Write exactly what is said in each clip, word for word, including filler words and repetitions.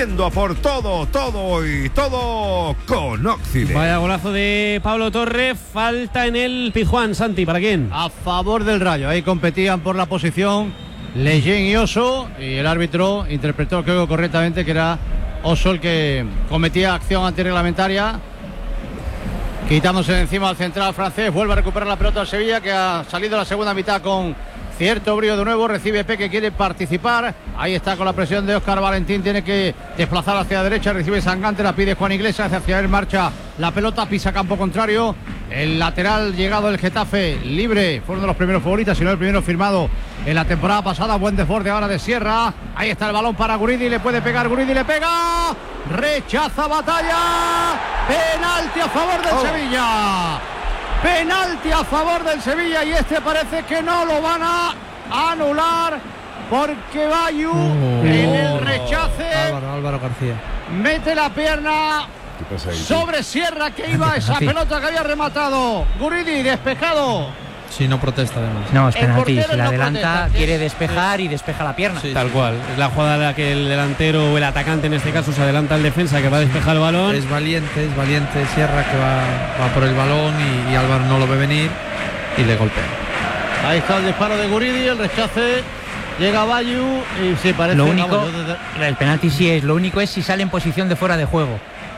yendo a por todo, todo y todo con Occident. Vaya golazo de Pablo Torre, falta en el Pizjuán. Santi, ¿para quién? A favor del Rayo, ahí competían por la posición Leyen y Oso, y el árbitro interpretó, creo correctamente, que era Oso el que cometía acción antirreglamentaria, quitándose de encima al central francés. Vuelve a recuperar la pelota al Sevilla, que ha salido la segunda mitad con cierto brío de nuevo. Recibe Peque, quiere participar. Ahí está con la presión de Óscar Valentín. Tiene que desplazar hacia la derecha. Recibe Sangante, la pide Juan Iglesias. Hacia él marcha la pelota, pisa campo contrario. El lateral llegado del Getafe, libre. Fue uno de los primeros favoritas, si no el primero firmado en la temporada pasada. Buen desborde ahora de Sierra. Ahí está el balón para Guridi. Le puede pegar Guridi, le pega. Rechaza Batalla. Penalti a favor del oh. Sevilla. Penalti a favor del Sevilla, y este parece que no lo van a anular, porque Bayu oh, en el rechace Álvaro, Álvaro García mete la pierna sobre Sierra, que iba esa pelota que había rematado Guridi, despejado. Sí, no protesta además. No, es penalti. Si la no adelanta, protesta, quiere sí. despejar y despeja la pierna. Sí, tal sí. cual. Es la jugada en la que el delantero o el atacante, en este caso, se adelanta al defensa que va a despejar el balón. Es valiente, es valiente Sierra, que va, va por el balón y, y Álvaro no lo ve venir y le golpea. Ahí está el disparo de Guridi, el rechace. Llega Bayu y sí, parece... Lo único, vamos, desde... el penalti sí es, lo único es si sale en posición de fuera de juego.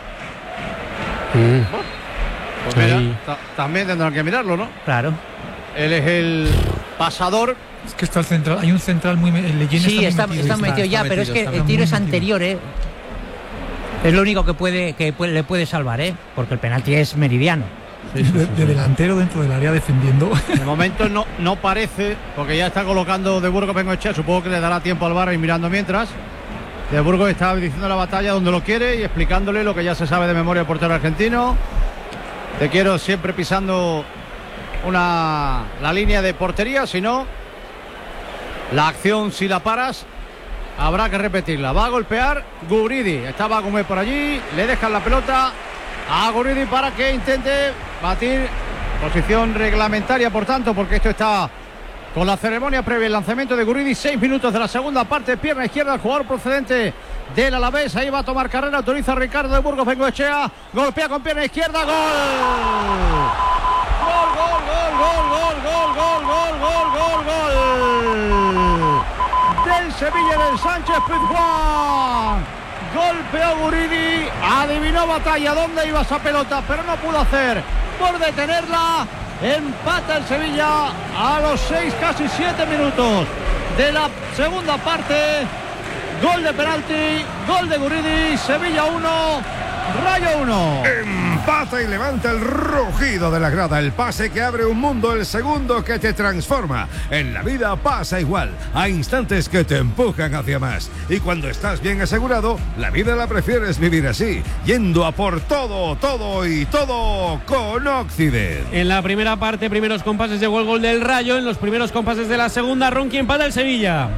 Mm. Pues mira, ta- también tendrán que mirarlo, ¿no? Claro. Él es el pasador. Es que está el central, hay un central muy... El sí, está, está, metido, está metido ya, está pero metido, es que el tiro es anterior, ¿eh? Es lo único que puede que puede, le puede salvar, ¿eh? Porque el penalti es meridiano. Sí, sí, sí, de, de delantero dentro del área defendiendo. De momento no, no parece, porque ya está colocando De Burgos Bengoechea. Supongo que le dará tiempo al V A R y mirando mientras. De Burgos está diciendo la batalla donde lo quiere y explicándole lo que ya se sabe de memoria del portero argentino. Te quiero siempre pisando una la línea de portería, si no, la acción, si la paras, habrá que repetirla. Va a golpear Guridi. Estaba Gómez por allí, le dejan la pelota a Guridi para que intente batir posición reglamentaria, por tanto, porque esto está con la ceremonia previa, el lanzamiento de Guridi. Seis minutos de la segunda parte, pierna izquierda, el jugador procedente del Alavés. Ahí va a tomar carrera, autoriza a Ricardo de Burgos Bengoechea, golpea con pierna izquierda, gol. Gol, gol, gol, gol, gol, gol, gol, gol, gol, gol del Sevilla, del Sánchez Pizjuán. Golpeó Guridi, adivinó Batalla dónde iba esa pelota, pero no pudo hacer por detenerla. Empata el Sevilla a los seis, casi siete minutos de la segunda parte. Gol de penalti, gol de Guridi. Sevilla uno, Rayo uno. Empata y levanta el rugido de la grada. El pase que abre un mundo, el segundo que te transforma. En la vida pasa igual. Hay instantes que te empujan hacia más. Y cuando estás bien asegurado, la vida la prefieres vivir así, yendo a por todo, todo y todo con Occident. En la primera parte, primeros compases, llegó el gol del Rayo. En los primeros compases de la segunda, Ronqui empata el Sevilla.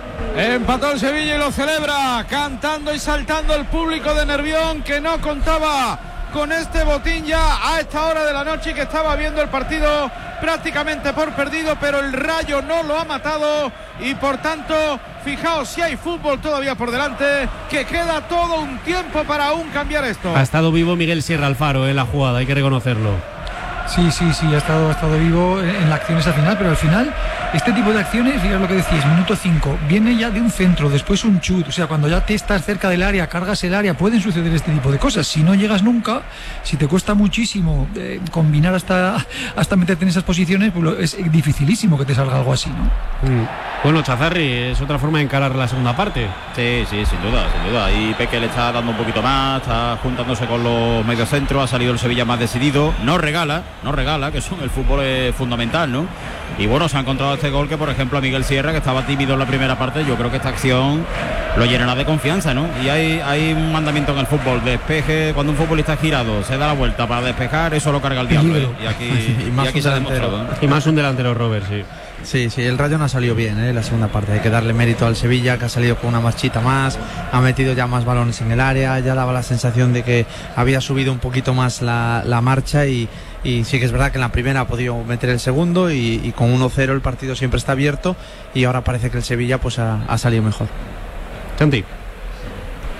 Empató el Sevilla y lo celebra, cantando y saltando el público de Nervión, que no contaba con este botín ya a esta hora de la noche y que estaba viendo el partido prácticamente por perdido, pero el Rayo no lo ha matado y por tanto, fijaos si hay fútbol todavía por delante, que queda todo un tiempo para aún cambiar esto. Ha estado vivo Miguel Sierra Alfaro en la jugada, hay que reconocerlo. Sí, sí, sí, ha estado, ha estado vivo en la acción esa final, pero al final, este tipo de acciones, fíjate lo que decís, minuto cinco, viene ya de un centro, después un chut, o sea, cuando ya te estás cerca del área, cargas el área, pueden suceder este tipo de cosas. Si no llegas nunca, si te cuesta muchísimo eh, combinar hasta, hasta meterte en esas posiciones, pues es dificilísimo que te salga algo así, ¿no? Mm. Bueno, Chazarri, es otra forma de encarar la segunda parte. Sí, sí, sin duda, sin duda. Ahí Peque le está dando un poquito más, está juntándose con los mediocentros, ha salido el Sevilla más decidido, no regala, no regala, que son el fútbol es fundamental, ¿no? Y bueno, se ha encontrado este gol que, por ejemplo, a Miguel Sierra, que estaba tímido en la primera parte, yo creo que esta acción lo llenará de confianza, ¿no? Y hay, hay un mandamiento en el fútbol, despeje, cuando un futbolista es girado, se da la vuelta para despejar, eso lo carga el diablo, ¿eh? Y aquí, y más y aquí se ha demostrado, ¿eh? Y más un delantero, Robert, sí. Sí, sí, el Rayo no ha salido bien, ¿eh? La segunda parte. Hay que darle mérito al Sevilla, que ha salido con una marchita más, ha metido ya más balones en el área, ya daba la sensación de que había subido un poquito más la, la marcha y, y sí que es verdad que en la primera ha podido meter el segundo y, y con uno cero el partido siempre está abierto y ahora parece que el Sevilla pues ha, ha salido mejor. Santi.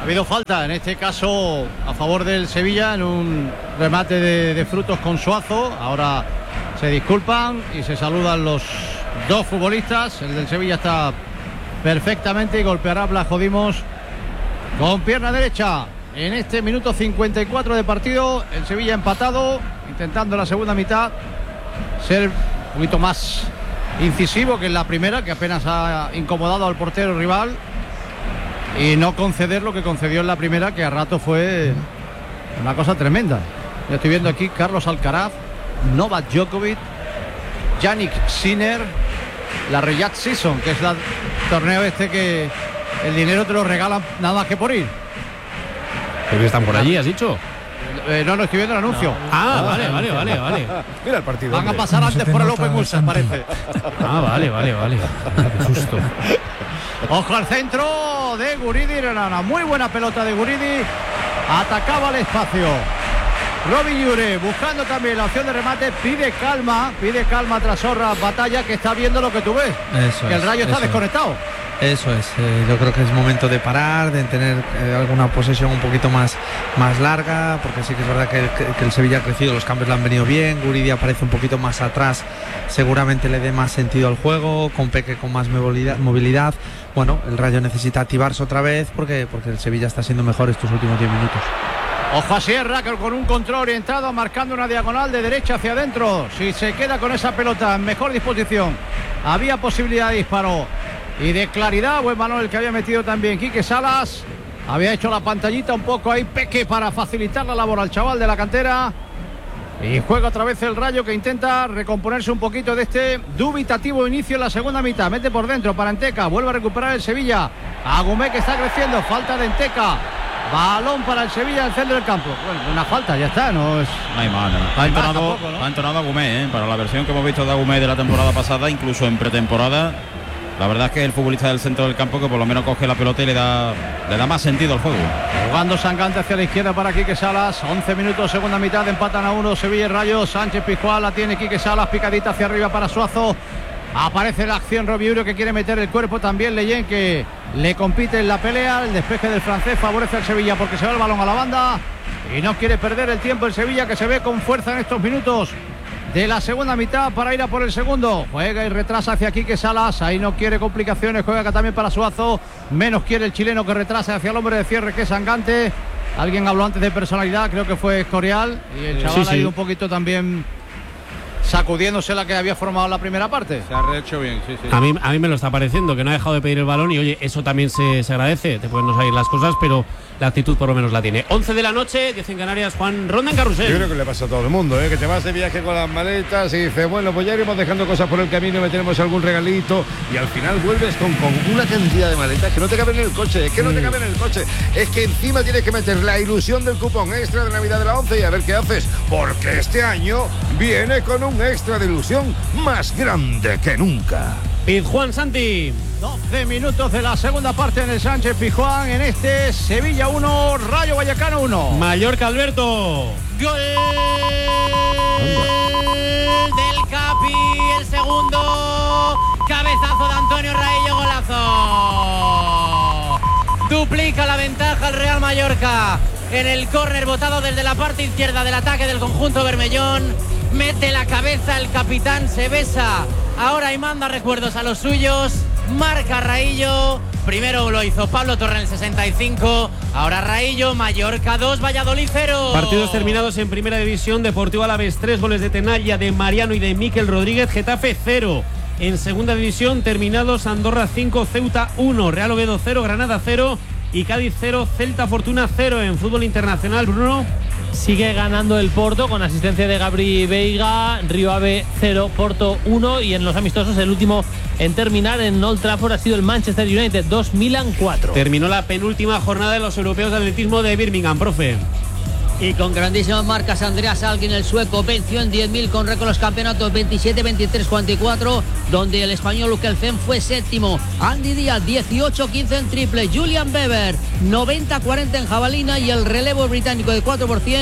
Ha habido falta, en este caso a favor del Sevilla, en un remate de, de Frutos con Suazo. Ahora se disculpan y se saludan los dos futbolistas. El del Sevilla está perfectamente y golpeará a Blajo Dimos con pierna derecha. En este minuto cincuenta y cuatro de partido, el Sevilla empatado, intentando en la segunda mitad ser un poquito más incisivo que en la primera, que apenas ha incomodado al portero rival, y no conceder lo que concedió en la primera, que a rato fue una cosa tremenda. Ya estoy viendo aquí Carlos Alcaraz, Novak Djokovic, Yannick Sinner, la Riyadh Season, que es el torneo este que el dinero te lo regalan nada más que por ir. Porque están por allí, has dicho. Eh, no, no estoy viendo el anuncio. No. Ah, vale, vale, vale, vale. Mira el partido. Van hombre. a pasar No antes se te por el nota Open Ulster, bastante. parece. Ah, vale, vale, vale. Qué susto. Ojo al centro de Guridi. Era una muy buena pelota de Guridi. Atacaba el espacio. Robin Llure buscando también la opción de remate. Pide calma, pide calma tras Sorra Batalla, que está viendo lo que tú ves. Eso que el es, Rayo está eso desconectado. Eso es, eh, yo creo que es momento de parar, de tener eh, alguna posesión un poquito más, más larga, porque sí que es verdad que, que, que el Sevilla ha crecido, los cambios le han venido bien, Guridi aparece un poquito más atrás, seguramente le dé más sentido al juego, con Peque con más movilidad, movilidad. Bueno, el Rayo necesita activarse otra vez porque, porque el Sevilla está siendo mejor estos últimos diez minutos. Ojo a Sierra, que con un control orientado, marcando una diagonal de derecha hacia adentro. Si se queda con esa pelota en mejor disposición, había posibilidad de disparo y de claridad. Buen balón el que había metido también Quique Salas. Había hecho la pantallita un poco ahí Peque para facilitar la labor al chaval de la cantera. Y juega otra vez el Rayo, que intenta recomponerse un poquito de este dubitativo inicio en la segunda mitad. Mete por dentro para Enteca, vuelve a recuperar el Sevilla. Agumé, que está creciendo, falta de Enteca. Balón para el Sevilla al centro del campo. Bueno, una falta, ya está, no es. No hay más, no. No Ha hay más entonado, tampoco, ¿no? ha entonado Agumé, ¿eh? Para la versión que hemos visto de Agumé de la temporada pasada, incluso en pretemporada. La verdad es que el futbolista del centro del campo que por lo menos coge la pelota y le da, le da más sentido al juego. Jugando Sangante hacia la izquierda para Quique Salas. once minutos, segunda mitad, empatan a uno Sevilla y Rayo. Sánchez Pizjuán la tiene Quique Salas, picadita hacia arriba para Suazo. Aparece la acción, Robiuro, que quiere meter el cuerpo también. Leyen, que le compite en la pelea. El despeje del francés favorece al Sevilla porque se va el balón a la banda y no quiere perder el tiempo el Sevilla, que se ve con fuerza en estos minutos de la segunda mitad para ir a por el segundo. Juega y retrasa hacia Quique Salas. Ahí no quiere complicaciones. Juega acá también para Suazo. Menos quiere el chileno, que retrasa hacia el hombre de cierre, que es Sangante. Alguien habló antes de personalidad, creo que fue Escorial. Y el chaval Sí, sí. ha ido un poquito también sacudiéndose la que había formado la primera parte. Se ha rehecho bien, sí, sí. A mí, a mí me lo está pareciendo, que no ha dejado de pedir el balón y oye, eso también se, se agradece. Te pueden no salir las cosas, pero la actitud por lo menos la tiene. once de la noche, diez en Canarias, Juan Ronda en Carrusel. Yo creo que le pasa a todo el mundo, ¿eh? Que te vas de viaje con las maletas y dices, bueno, pues ya iremos dejando cosas por el camino, meteremos algún regalito y al final vuelves con, con una cantidad de maletas que no te caben en el coche, es que no te caben en el coche, es que encima tienes que meter la ilusión del cupón extra de Navidad de la once y a ver qué haces, porque este año viene con un extra de ilusión más grande que nunca. Pizjuán, Santi. doce minutos de la segunda parte en el Sánchez Pizjuán, en este Sevilla uno, Rayo Vallecano uno. Mallorca, Alberto. Gol del Capi, el segundo. Cabezazo de Antonio Raillo, golazo. Duplica la ventaja el Real Mallorca en el córner botado desde la parte izquierda del ataque del conjunto bermellón. Mete la cabeza el capitán, se besa ahora y manda recuerdos a los suyos. Marca Raillo. Primero lo hizo Pablo Torre en el sesenta y cinco. Ahora Raillo. Mallorca dos, Valladolid cero. Partidos terminados en primera división. Deportivo Alavés tres goles de Tenalla, de Mariano y de Miquel Rodríguez. Getafe cero. En segunda división terminados Andorra cinco, Ceuta uno, Real Oviedo cero, Granada cero y Cádiz cero, Celta Fortuna cero. En fútbol internacional, Bruno. Sigue ganando el Porto con asistencia de Gabri Veiga. Río Ave cero, Porto uno. Y en los amistosos el último en terminar en Old Trafford ha sido el Manchester United dos, Milan cuatro. Terminó la penúltima jornada de los europeos de atletismo de Birmingham, profe. Y con grandísimas marcas, Andreas Algin, el sueco, venció en diez mil con récord los campeonatos veintisiete, veintitrés, cuarenta y cuatro, donde el español Lukelfen fue séptimo. Andy Díaz, dieciocho quince en triple. Julian Weber, noventa cuarenta en jabalina. Y el relevo británico de cuatro por cien,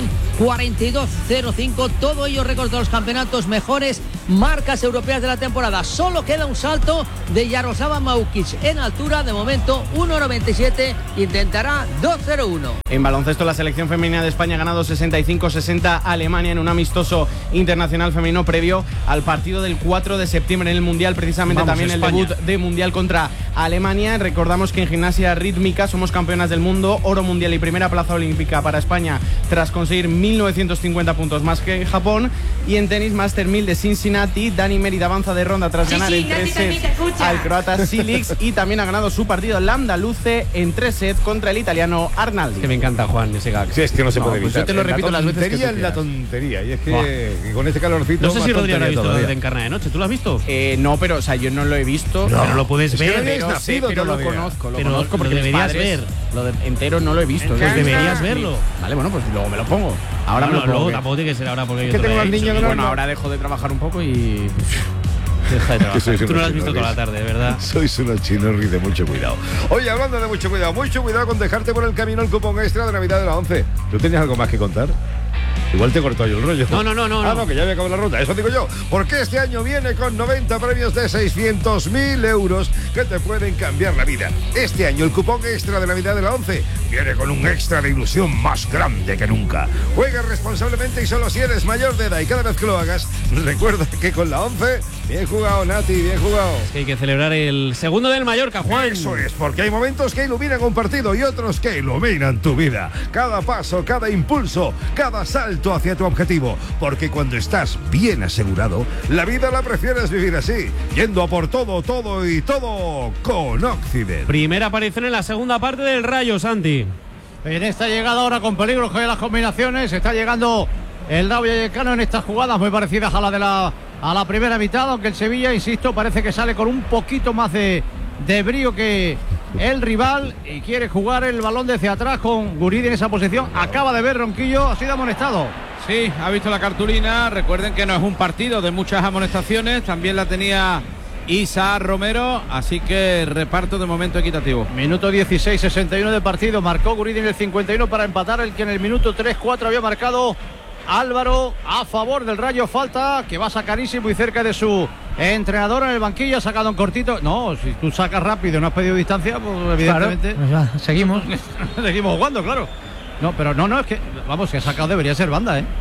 cuarenta y dos cero cinco. Todo ello récords de los campeonatos, mejores marcas europeas de la temporada. Solo queda un salto de Jaroslava Maukic en altura. De momento uno noventa y siete, intentará dos cero uno. En baloncesto, la selección femenina de España ha ganado sesenta y cinco sesenta a Alemania en un amistoso internacional femenino previo al partido del cuatro de septiembre en el Mundial, precisamente. Vamos, también España. El debut de Mundial contra Alemania. Recordamos que en gimnasia rítmica somos campeonas del mundo, oro mundial y primera plaza olímpica para España tras conseguir mil novecientos cincuenta puntos más que Japón. Y en tenis, Master mil de Cincinnati, Dani Mérida avanza de ronda tras sí, ganar sí, en tres sets al croata Silic, y también ha ganado su partido Lambda Luce en tres sets contra el italiano Arnaldi. Que me encanta, Juan, ese gag. Sí, es que no se no, puede evitar. Pues yo te lo repito las veces que tú es la tontería, y es que oh. con este calorcito. No sé si Rodrigo ha visto lo de Encarna de Noche. ¿Tú lo has visto? Eh, no, pero o sea, yo no lo he visto. No, pero lo puedes es ver. Que pero no sé, pero lo conozco, lo pero conozco porque lo deberías padres, ver. Lo de entero no lo he visto. Pues deberías verlo. Vale, bueno, pues luego me lo pongo. Ahora no, me lo pongo. Luego tampoco tiene que ser ahora porque es yo que tengo al niño. Bueno, bueno, ahora dejo de trabajar un poco y deja de trabajar. Tú no lo has visto toda la tarde, ¿verdad? Sois unos chinorris de mucho cuidado. Oye, hablando de mucho cuidado, mucho cuidado con dejarte por el camino el cupón extra de Navidad de la once. ¿Tú tenías algo más que contar? Igual te cortó yo el rollo. No, no, no, no. Ah, no, que ya había acabado la ruta. Eso digo yo. Porque este año viene con noventa premios de seiscientos mil euros que te pueden cambiar la vida. Este año el cupón extra de Navidad de la once viene con un extra de ilusión más grande que nunca. Juega responsablemente y solo si eres mayor de edad. Y cada vez que lo hagas, recuerda que con la once, bien jugado, Nati, bien jugado. Es que hay que celebrar el segundo del Mallorca, Juan. Eso es, porque hay momentos que iluminan un partido y otros que iluminan tu vida. Cada paso, cada impulso, cada salto hacia tu objetivo, porque cuando estás bien asegurado, la vida la prefieres vivir así, yendo a por todo, todo y todo con Occident. Primera aparición en la segunda parte del Rayo, Santi. En esta llegada ahora con peligro de las combinaciones, está llegando el Rayo Vallecano en estas jugadas muy parecidas a la de la a la primera mitad, aunque el Sevilla, insisto, parece que sale con un poquito más de, de brío que el rival y quiere jugar el balón desde atrás con Guridi en esa posición. Acaba de ver Ronquillo, ha sido amonestado. Sí, ha visto la cartulina. Recuerden que no es un partido de muchas amonestaciones, también la tenía Isa Romero, así que reparto de momento equitativo. Minuto dieciséis, sesenta y uno de partido, marcó Guridi en el cincuenta y uno para empatar el que en el minuto tres cuatro había marcado Álvaro a favor del Rayo. Falta que va sacarísimo y cerca de su entrenador en el banquillo, ha sacado un cortito. No, si tú sacas rápido y no has pedido distancia, pues evidentemente claro, pues seguimos seguimos jugando, claro. No, pero no, no, es que vamos, si ha sacado debería ser banda, ¿eh?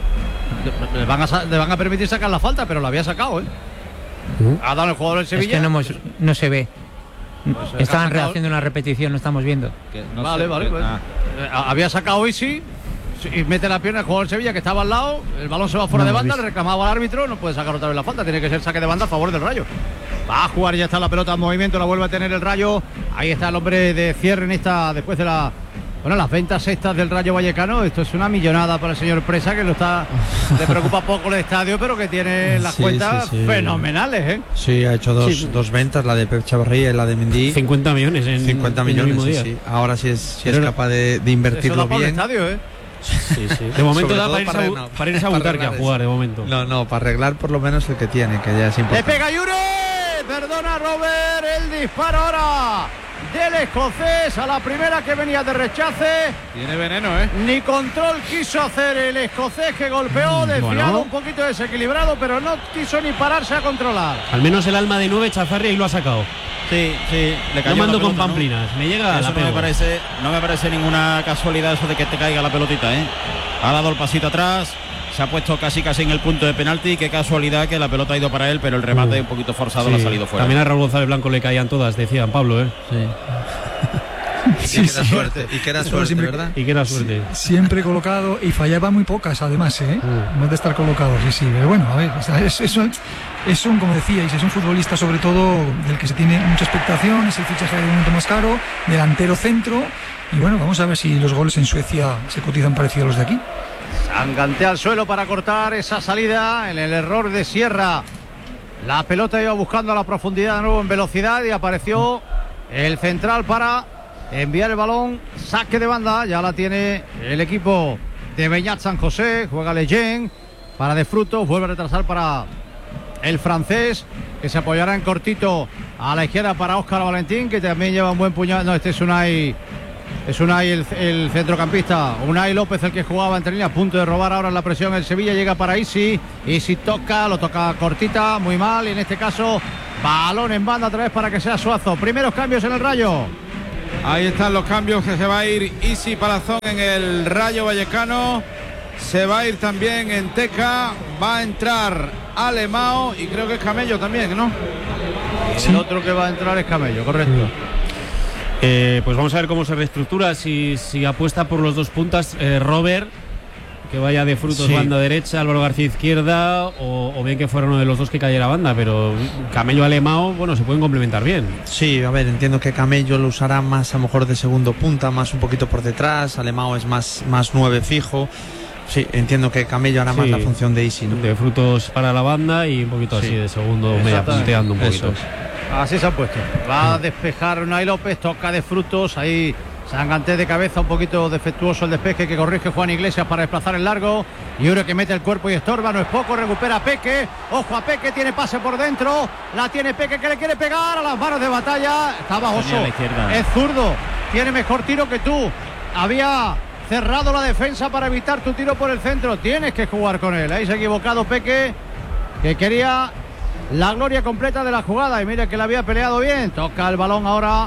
Le van a, le van a permitir sacar la falta, pero la había sacado, ¿eh? Uh-huh. Ha dado el jugador del Sevilla. Es que no, hemos, no se ve. Pues estaban rehaciendo una repetición, no estamos viendo. No vale, sé, vale. Pues, ah. Había sacado Isi y mete la pierna el jugador del Sevilla que estaba al lado. El balón se va fuera no de banda, le reclamaba al árbitro. No puede sacar otra vez la falta, tiene que ser saque de banda a favor del Rayo. Va a jugar, ya está la pelota en movimiento, la vuelve a tener el Rayo. Ahí está el hombre de cierre en esta, después de la. Bueno, las ventas estas del Rayo Vallecano, esto es una millonada para el señor Presa, que lo está, le preocupa poco el estadio, pero que tiene las sí, cuentas sí, sí. fenomenales, ¿eh? Sí, ha hecho dos, sí. dos ventas, la de Pep Chavarría y la de Mendy. cincuenta millones en cincuenta millones, en el mismo sí, día. sí. Ahora sí es, sí es capaz de, de invertirlo bien. Eso da para el estadio, ¿eh? Sí, sí. De momento da para, para, irse a, para irse a Butarque a jugar, de momento. No, no, para arreglar por lo menos el que tiene, que ya es importante. ¡Le pega Yure! Perdona, Robert, el disparo ahora del escocés a la primera que venía de rechace. Tiene veneno, ¿eh? Ni control quiso hacer el escocés, que golpeó, desviado, bueno. un poquito desequilibrado, pero no quiso ni pararse a controlar. Al menos el alma de nueve Chazarria y lo ha sacado. Sí, sí, le cayó. No mando la pelota, con pamplinas, ¿no? me llega eso la no me parece, no me parece ninguna casualidad eso de que te caiga la pelotita, ¿eh? Ha dado el pasito atrás. Se ha puesto casi casi en el punto de penalti. Qué casualidad que la pelota ha ido para él, pero el remate uh, un poquito forzado sí. le ha salido fuera. También a Raúl González Blanco le caían todas, decían Pablo, ¿eh? Sí. Sí, y que era sí. suerte, y que era suerte, siempre, ¿verdad? Y que era suerte. Sí, siempre colocado y fallaba muy pocas, además, ¿eh? Uh. No de estar colocado, sí, sí. Pero bueno, a ver, es, es, es un, como decíais, es un futbolista sobre todo del que se tiene mucha expectación, es el fichaje de momento más caro, delantero centro. Y bueno, vamos a ver si los goles en Suecia se cotizan parecidos a los de aquí. Sangantea al suelo para cortar esa salida en el error de Sierra. La pelota iba buscando a la profundidad de nuevo en velocidad y apareció el central para enviar el balón. Saque de banda, ya la tiene el equipo de Beñat San José. Juega Leyen para De Frutos, vuelve a retrasar para el francés, que se apoyará en cortito a la izquierda para Óscar Valentín, que también lleva un buen puñado. No, este es Unai Es Unai el, el centrocampista. Unai López el que jugaba entre líneas. A punto de robar ahora la presión el Sevilla. Llega para Isi. Isi toca, lo toca cortita, muy mal. Y en este caso, balón en banda otra vez para que sea Suazo. Primeros cambios en el Rayo. Ahí están los cambios, que se va a ir Isi Palazón en el Rayo Vallecano. Se va a ir también en Teca. Va a entrar Alemão y creo que es Camello también, ¿no? Sí. El otro que va a entrar es Camello, correcto. Eh, pues vamos a ver cómo se reestructura, si, si apuesta por los dos puntas, eh, Robert, que vaya de Frutos sí. banda derecha, Álvaro García izquierda, o, o bien que fuera uno de los dos que cayera banda, pero Camello Alemão, bueno, se pueden complementar bien. Sí, a ver, entiendo que Camello lo usará más a lo mejor de segundo punta, más un poquito por detrás, Alemão es más, más nueve fijo. Sí, entiendo que Camello hará sí, más la función de Isi, ¿no? De Frutos para la banda y un poquito sí. así de segundo, media punteando un poquito. Así se han puesto. Va a despejar Unai López, toca de Frutos, ahí Sanganté de cabeza, un poquito defectuoso el despeje que corrige Juan Iglesias para desplazar el largo. Y uno que mete el cuerpo y estorba, no es poco, recupera a Peque. Ojo a Peque, tiene pase por dentro, la tiene Peque que le quiere pegar a las manos de Batalla. Estaba Oso, es zurdo, tiene mejor tiro que tú. Había cerrado la defensa para evitar tu tiro por el centro, tienes que jugar con él. Ahí se ha equivocado Peque, que quería la gloria completa de la jugada y mira que la había peleado bien. Toca el balón ahora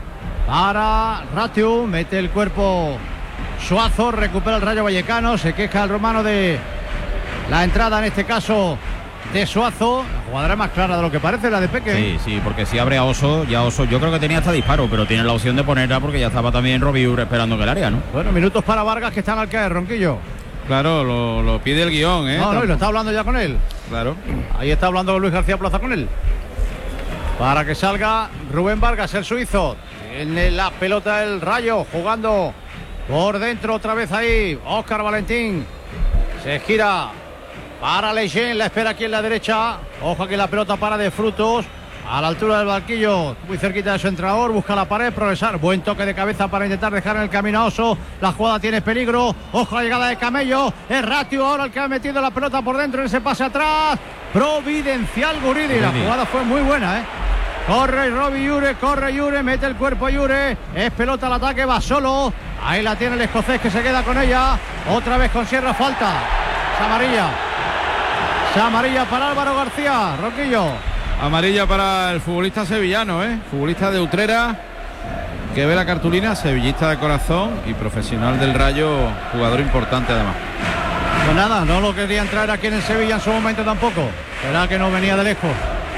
para Ratiu, mete el cuerpo Suazo, recupera el Rayo Vallecano, se queja el romano de la entrada en este caso de Suazo. La jugada más clara de lo que parece, la de Peque. Sí, sí, porque si abre a Oso, ya Oso yo creo que tenía hasta disparo, pero tiene la opción de ponerla porque ya estaba también Robiur esperando en el área, ¿no? Bueno, minutos para Vargas que están al caer, Ronquillo. Claro, lo, lo pide el guión, ¿eh? No, no, y lo está hablando ya con él. Claro. Ahí está hablando Luis García Plaza con él. Para que salga Rubén Vargas, el suizo. Tiene la pelota el Rayo, jugando por dentro otra vez ahí. Óscar Valentín se gira para Leyen, la espera aquí en la derecha. Ojo aquí la pelota para de Frutos. A la altura del banquillo, muy cerquita de su entrenador, busca la pared, progresar. Buen toque de cabeza para intentar dejar en el camino a Oso. La jugada tiene peligro. Ojo a la llegada de Camello. Es Ratiu ahora el que ha metido la pelota por dentro en ese pase atrás. Providencial Guridi. La jugada fue muy buena, ¿eh? Corre Robi Yure, corre Yure, mete el cuerpo a Yure. Es pelota al ataque, va solo. Ahí la tiene el escocés que se queda con ella. Otra vez con Sierra, falta. Es amarilla. Es amarilla para Álvaro García. Roquillo. Amarilla para el futbolista sevillano, ¿eh? Futbolista de Utrera, que ve la cartulina, sevillista de corazón y profesional del Rayo, jugador importante además. Pues nada, no lo querían traer aquí en el Sevilla en su momento tampoco. Será que no venía de lejos.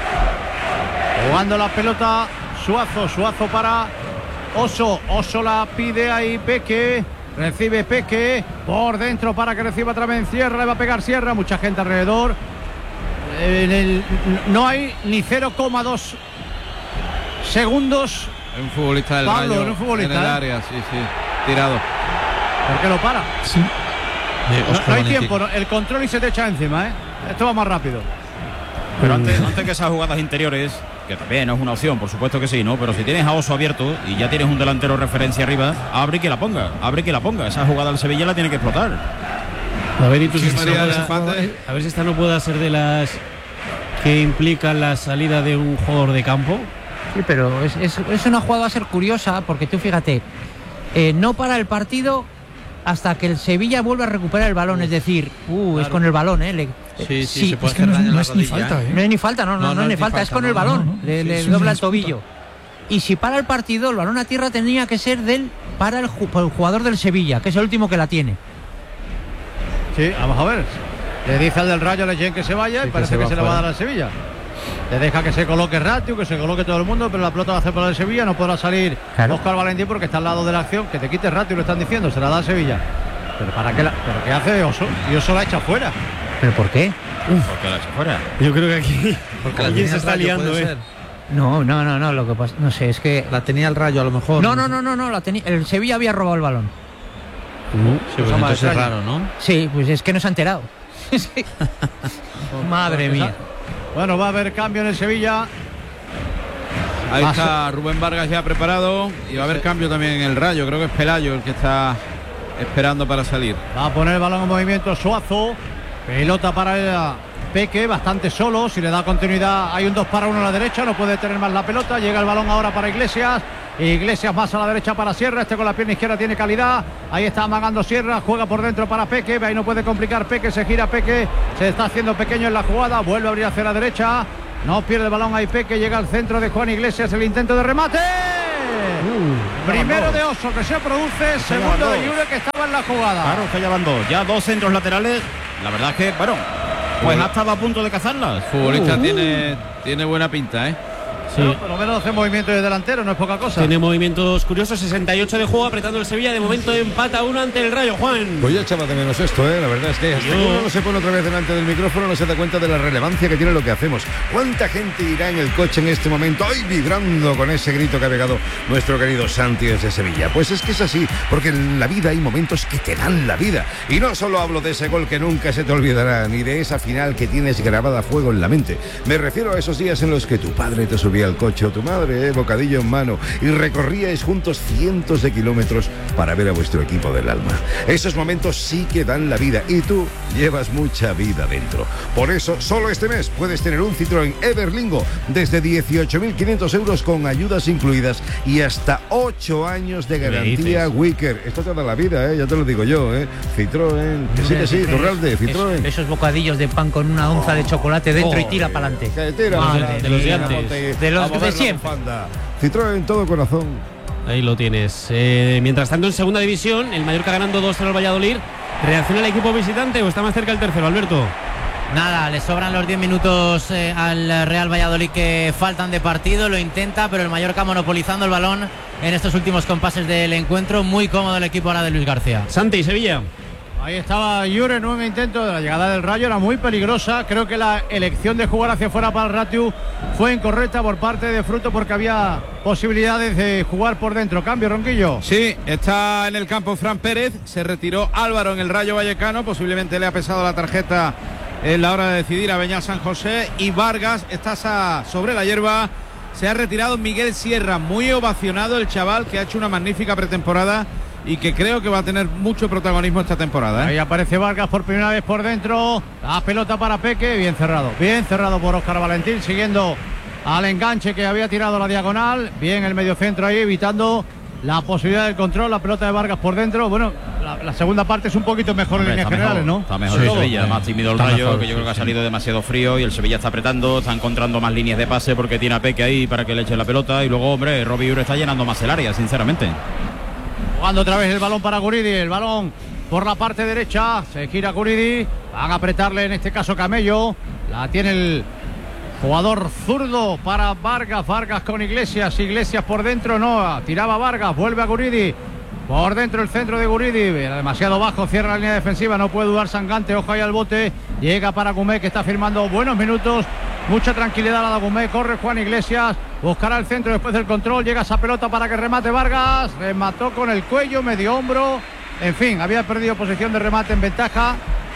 Jugando la pelota Suazo, Suazo para Oso. Oso la pide ahí Peque. Recibe Peque por dentro para que reciba otra vez Sierra. Le va a pegar Sierra, mucha gente alrededor. En el, no hay ni cero coma dos segundos. Un futbolista del Pablo, Rayo un futbolista, en el ¿eh? área, sí, sí, tirado. ¿Por qué lo para? Sí. No, no hay tiempo, no, el control y se te echa encima, ¿eh? Esto va más rápido. Pero antes, antes que esas jugadas interiores, que también es una opción, por supuesto que sí, ¿no? Pero si tienes a Oso abierto y ya tienes un delantero referencia arriba, abre que la ponga, abre que la ponga. Esa jugada del Sevilla la tiene que explotar. A ver, y tú, Sí, si esta no María, puede- la- a ver si esta no puede ser de las que implican la salida de un jugador de campo. Sí, pero es, es, es una jugada va a ser curiosa porque tú fíjate, eh, no para el partido hasta que el Sevilla vuelve a recuperar el balón, es decir, uh, es con el balón, ¿eh? Le- Sí, sí, sí, se puede es que hacer no es- daño en no la es ni rodilla, falta, ¿eh? ¿eh? no es ni falta, no, no, No, no, no es es ni ni falta, falta, es con no, el no, balón, no, no. le, Sí, le es una dobla el disputa. tobillo. Y si para el partido, el balón a tierra tenía que ser del para el, ju- para el jugador del Sevilla, que es el último que la tiene. Sí, vamos a ver. Le dice al del Rayo Leyen que se vaya Sí, y que parece se que va se le va a fuera. dar al Sevilla. Le deja que se coloque Ratiu, que se coloque todo el mundo, pero la pelota va a hacer por el Sevilla. No podrá salir Claro. Óscar Valentín porque está al lado de la acción. Que te quite Ratiu, lo están diciendo, se la da al Sevilla. Pero ¿para qué, la, pero qué hace Oso? Y Oso la echa fuera. ¿Pero por qué? Porque la echa fuera. Yo creo que aquí Porque la alguien tenía se el está Rayo, liando, puede ¿eh? ser. No, no, no, no, lo que pasa, no sé, es que La tenía el Rayo a lo mejor. no, no, no, no, no, la tenía, el Sevilla había robado el balón. Sí, pues Cosa más entonces es extraña. raro, ¿no? Sí, pues es que no se ha enterado. Sí. Madre mía. Bueno, va a haber cambio en el Sevilla. Ahí Va a está Rubén Vargas ya preparado y va a haber cambio también en el Rayo. Creo que es Pelayo el que está esperando para salir. Va a poner el balón en movimiento Suazo. Pelota para el Peque, bastante solo. Si le da continuidad, hay un dos para uno a la derecha. No puede tener más la pelota. Llega el balón ahora para Iglesias. Iglesias más a la derecha para Sierra. Este con la pierna izquierda tiene calidad. Ahí está amagando Sierra. Juega por dentro para Peque. Ahí no puede complicar Peque. Se gira Peque. Se está haciendo pequeño en la jugada. Vuelve a abrir hacia la derecha. No pierde el balón ahí Peque. Llega al centro de Juan Iglesias. El intento de remate. Uh, Primero de Oso que se produce. Segundo de Yure que estaba en la jugada. Claro, que ya van dos. Ya dos centros laterales. La verdad es que, bueno, pues ha estado a punto de cazarlas. El futbolista uh, tiene, tiene buena pinta, ¿eh? Sí. Pero por lo menos hace movimientos de delantero, no es poca cosa. Tiene movimientos curiosos, sesenta y ocho de juego, apretando el Sevilla. De momento empata uno ante el Rayo, Juan. Pues ya echaba de menos esto, ¿eh? La verdad es que hasta que uno no se pone otra vez delante del micrófono no se da cuenta de la relevancia que tiene lo que hacemos. ¿Cuánta gente irá en el coche en este momento, hoy vibrando con ese grito que ha pegado nuestro querido Santi desde Sevilla? Pues es que es así, porque en la vida hay momentos que te dan la vida. Y no solo hablo de ese gol que nunca se te olvidará, ni de esa final que tienes grabada a fuego en la mente. Me refiero a esos días en los que tu padre te subía al coche o tu madre, eh, bocadillo en mano, y recorríais juntos cientos de kilómetros para ver a vuestro equipo del alma. Esos momentos sí que dan la vida y tú llevas mucha vida dentro. Por eso, solo este mes puedes tener un Citroën Everlingo desde dieciocho mil quinientos euros con ayudas incluidas y hasta ocho años de garantía Wicker. Esto te da la vida, eh, ya te lo digo yo, eh. Citroën, que sí, que sí, Turralde, Citroën. Es, esos bocadillos de pan con una onza oh, de chocolate dentro oh, y tira para adelante. De, de los de antes. De los de siempre. Citroën, todo corazón. Ahí lo tienes. Eh, mientras tanto, en segunda división, el Mallorca ganando dos cero al Valladolid. ¿Reacciona el equipo visitante o está más cerca el tercero, Alberto? Nada, le sobran los diez minutos eh, al Real Valladolid que faltan de partido. Lo intenta, pero el Mallorca monopolizando el balón en estos últimos compases del encuentro. Muy cómodo el equipo ahora de Luis García. Santi y Sevilla. Ahí estaba Yure, nuevo intento de la llegada del Rayo, era muy peligrosa. Creo que la elección de jugar hacia afuera para el Ratiu fue incorrecta por parte de Fruto porque había posibilidades de jugar por dentro. Cambio, Ronquillo. Sí, está en el campo Fran Pérez, se retiró Álvaro en el Rayo Vallecano, posiblemente le ha pesado la tarjeta en la hora de decidir a Beñat San José, y Vargas está sobre la hierba. Se ha retirado Miguel Sierra, muy ovacionado el chaval que ha hecho una magnífica pretemporada y que creo que va a tener mucho protagonismo esta temporada, ¿eh? Ahí aparece Vargas por primera vez por dentro. La pelota para Peque, bien cerrado. Bien cerrado por Óscar Valentín, siguiendo al enganche que había tirado la diagonal. Bien el mediocentro ahí, evitando la posibilidad del control. La pelota de Vargas por dentro. Bueno, la, la segunda parte es un poquito mejor. Hombre, en líneas generales, mejor, ¿no? Está mejor sí, el Sevilla, más tímido el Rayo, mejor, que yo creo que ha salido demasiado frío y el Sevilla está apretando, está encontrando más líneas de pase porque tiene a Peque ahí para que le eche la pelota. Y luego, hombre, Robbie Ure está llenando más el área, sinceramente. Jugando otra vez el balón para Guridi, el balón por la parte derecha, se gira Guridi, van a apretarle en este caso Camello, la tiene el jugador zurdo para Vargas, Vargas con Iglesias, Iglesias por dentro, no, tiraba Vargas, vuelve a Guridi, por dentro el centro de Guridi, demasiado bajo, cierra la línea defensiva, no puede dudar Sangante, ojo ahí al bote, llega para Gumé que está firmando buenos minutos. Mucha tranquilidad a la Gumé, corre Juan Iglesias, buscará el centro después del control, llega esa pelota para que remate Vargas, remató con el cuello, medio hombro, en fin, había perdido posición de remate en ventaja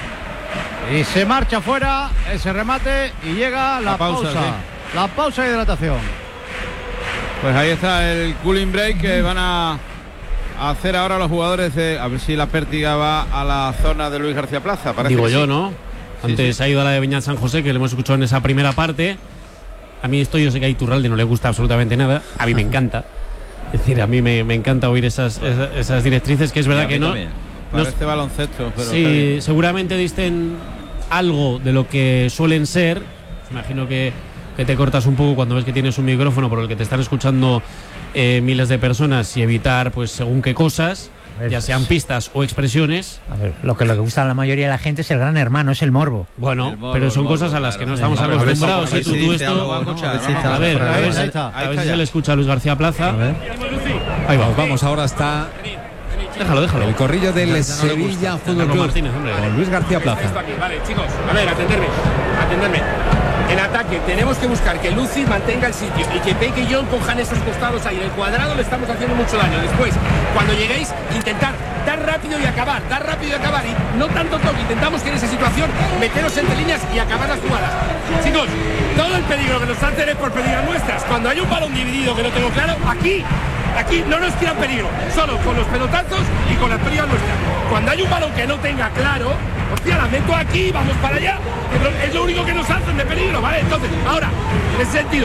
y se marcha fuera ese remate y llega la, la pausa, pausa sí. La pausa de hidratación. Pues ahí está el cooling break que van a hacer ahora los jugadores, de, a ver si la pértiga va a la zona de Luis García Plaza. Parece Digo yo, sí. ¿no? Antes sí, sí. ha ido a la de Beñat San José, que le hemos escuchado en esa primera parte. A mí esto yo sé que a Iturralde no le gusta absolutamente nada. A mí me encanta. Es decir, a mí me, me encanta oír esas, esas, esas directrices, que es verdad que no... Parece no, baloncesto, pero... Sí, seguramente disten algo de lo que suelen ser. Imagino que, que te cortas un poco cuando ves que tienes un micrófono por el que te están escuchando eh, miles de personas y evitar, pues, según qué cosas... Ver, ya sean pistas o expresiones. A ver, lo que le gusta a la mayoría de la gente es el Gran Hermano, es el morbo. Bueno, el morbo, pero son morbo, cosas a las claro, que no sí, estamos sí, acostumbrados. Si tú, tú esto, a ver, a ver, a ver si se le escucha a Luis García Plaza. A ver. Ahí vamos, vamos, ahora está. Déjalo, déjalo. El corrillo del ya, ya no Sevilla Fútbol Club con Luis García Plaza. Vale, chicos, a ver, atenderme, atenderme. En ataque tenemos que buscar que Luci mantenga el sitio y que Peque y John cojan esos costados ahí. En el cuadrado le estamos haciendo mucho daño. Después, cuando lleguéis, intentar dar rápido y acabar, dar rápido y acabar. Y no tanto toque, intentamos que en esa situación meteros entre líneas y acabar las jugadas. Chicos, todo el peligro que nos hacen es por pérdidas nuestras. Cuando hay un balón dividido que no tengo claro, aquí, aquí no nos tiran peligro. Solo con los pelotazos y con las pérdidas nuestras. Cuando hay un balón que no tenga claro, hostia, la meto aquí, vamos para allá. Es lo único que nos hacen de peligro, ¿vale? Entonces, ahora, en ese sentido,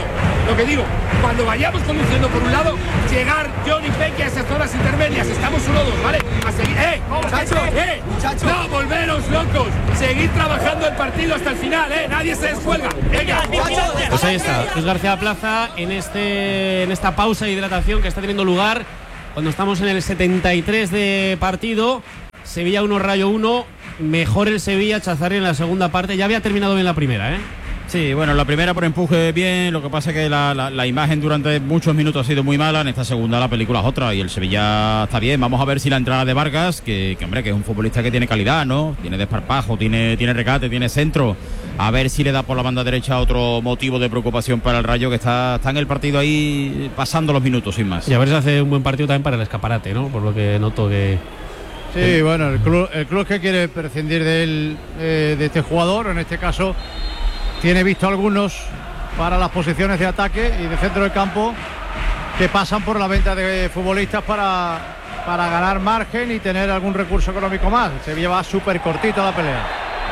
Lo que digo, cuando vayamos conduciendo por un lado, llegar John y Peque a esas zonas intermedias. Estamos uno dos, ¿vale? A seguir. ¡Eh! ¡Muchachos! ¡Eh! ¡No, volveros locos! Seguid trabajando el partido hasta el final, ¿eh? Nadie se descuelga. ¡Venga! Pues ahí está, Luis García Plaza en, este, en esta pausa de hidratación que está teniendo lugar cuando estamos en el setenta y tres de partido. Sevilla uno, Rayo uno. Mejor el Sevilla, Chazarri en la segunda parte. Ya había terminado bien la primera, ¿eh? Sí, bueno, la primera por empuje bien, lo que pasa es que la, la, la imagen durante muchos minutos ha sido muy mala, en esta segunda la película es otra y el Sevilla está bien. Vamos a ver si la entrada de Vargas, que, que hombre, que es un futbolista que tiene calidad, ¿no? Tiene desparpajo, tiene, tiene recate, tiene centro, a ver si le da por la banda derecha otro motivo de preocupación para el Rayo, que está, está en el partido ahí pasando los minutos sin más. Y a ver si hace un buen partido también para el escaparate, ¿no? Por lo que noto que... Sí, el... bueno, el club, el club que quiere prescindir de, él, eh, de este jugador, en este caso... Tiene visto algunos para las posiciones de ataque y de centro del campo que pasan por la venta de futbolistas para, para ganar margen y tener algún recurso económico más. Se lleva súper cortito la pelea.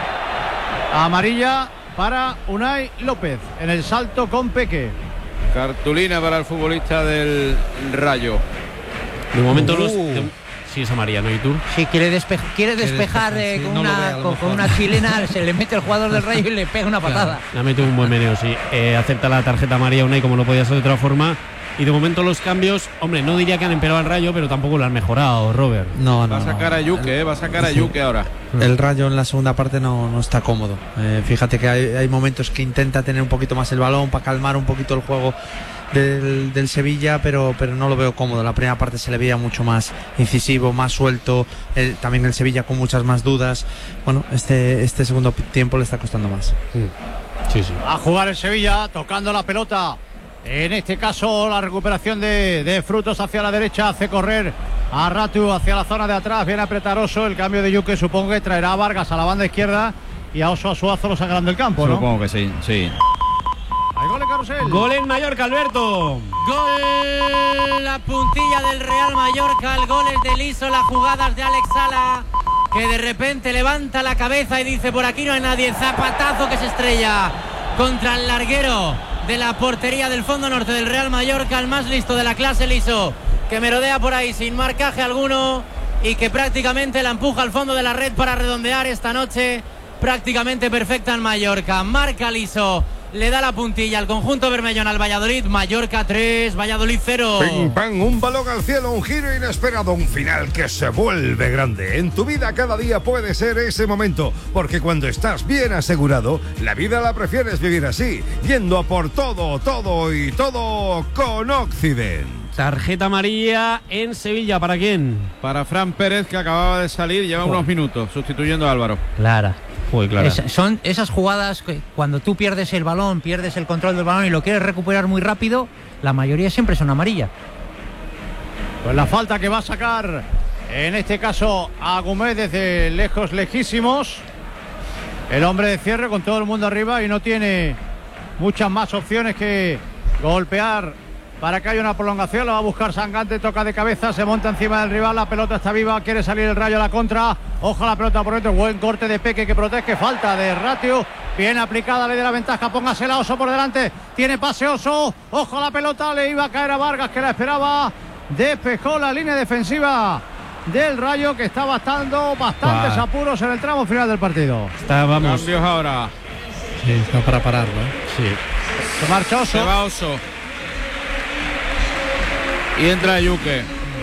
Amarilla para Unai López en el salto con Peque. Cartulina para el futbolista del Rayo. De momento uh. los... De... Sí, es amarilla, ¿no? ¿Y tú? Sí, quiere, despe quiere despejar eh, sí, con, no una, ve, con, con una chilena, se le mete el jugador del Rayo y le pega una patada. Le ha metido un buen meneo, sí. Eh, acepta la tarjeta amarilla Unai, como no podía ser de otra forma. Y de momento los cambios, hombre, no diría que han empeorado al Rayo, pero tampoco lo han mejorado, Robert. No, no. Va a sacar a Yuke, eh, va a sacar a Yuke ahora. El Rayo en la segunda parte no, no está cómodo. Eh, fíjate que hay, hay momentos que intenta tener un poquito más el balón para calmar un poquito el juego del, del Sevilla, pero, pero no lo veo cómodo. La primera parte se le veía mucho más incisivo, más suelto. El, también el Sevilla con muchas más dudas. Bueno, este, este segundo tiempo le está costando más. Sí, sí. A jugar el Sevilla, tocando la pelota. En este caso, la recuperación de, de Frutos hacia la derecha hace correr a Ratu hacia la zona de atrás. Viene a apretar Oso. El cambio de Yuke supongo que traerá a Vargas a la banda izquierda y a Oso a Suazo lo sacarán del campo, ¿no? Supongo que sí, sí. Hay gol en Carrusel. Gol en Mallorca, Alberto. Gol, la puntilla del Real Mallorca. El gol es de Liso, las jugadas de Alex Sala, que de repente levanta la cabeza y dice: por aquí no hay nadie. Zapatazo que se estrella contra el larguero de la portería del fondo norte del Real Mallorca, el más listo de la clase, Liso, que merodea por ahí sin marcaje alguno y que prácticamente la empuja al fondo de la red para redondear esta noche prácticamente perfecta en Mallorca. Marca Liso, le da la puntilla al conjunto bermellón al Valladolid. Mallorca tres, Valladolid cero. Pim, pam, un balón al cielo, un giro inesperado, un final que se vuelve grande. En tu vida cada día puede ser ese momento, porque cuando estás bien asegurado, la vida la prefieres vivir así, yendo a por todo, todo y todo con Occident. Tarjeta amarilla en Sevilla, ¿para quién? Para Fran Pérez, que acababa de salir, lleva oh. unos minutos, sustituyendo a Álvaro. Clara. Uy, claro. Es, son esas jugadas que cuando tú pierdes el balón, pierdes el control del balón y lo quieres recuperar muy rápido, la mayoría siempre son amarilla. Pues la falta que va a sacar, en este caso, a Gómez desde lejos, lejísimos. El hombre de cierre con todo el mundo arriba y no tiene muchas más opciones que golpear para que haya una prolongación. Lo va a buscar Sangante, toca de cabeza, se monta encima del rival, la pelota está viva, quiere salir el Rayo a la contra. Ojo la pelota por dentro, buen corte de Peque que protege, falta de Ratio, bien aplicada, le da la ventaja, póngasela Oso por delante, tiene pase Oso, ojo la pelota, le iba a caer a Vargas que la esperaba, despejó la línea defensiva del Rayo, que está bastando bastantes wow. apuros en el tramo final del partido. Está, vamos. Cambios ahora. Sí, está para pararlo. Sí. Se marcha Oso. Se va Oso. Y entra Yuke.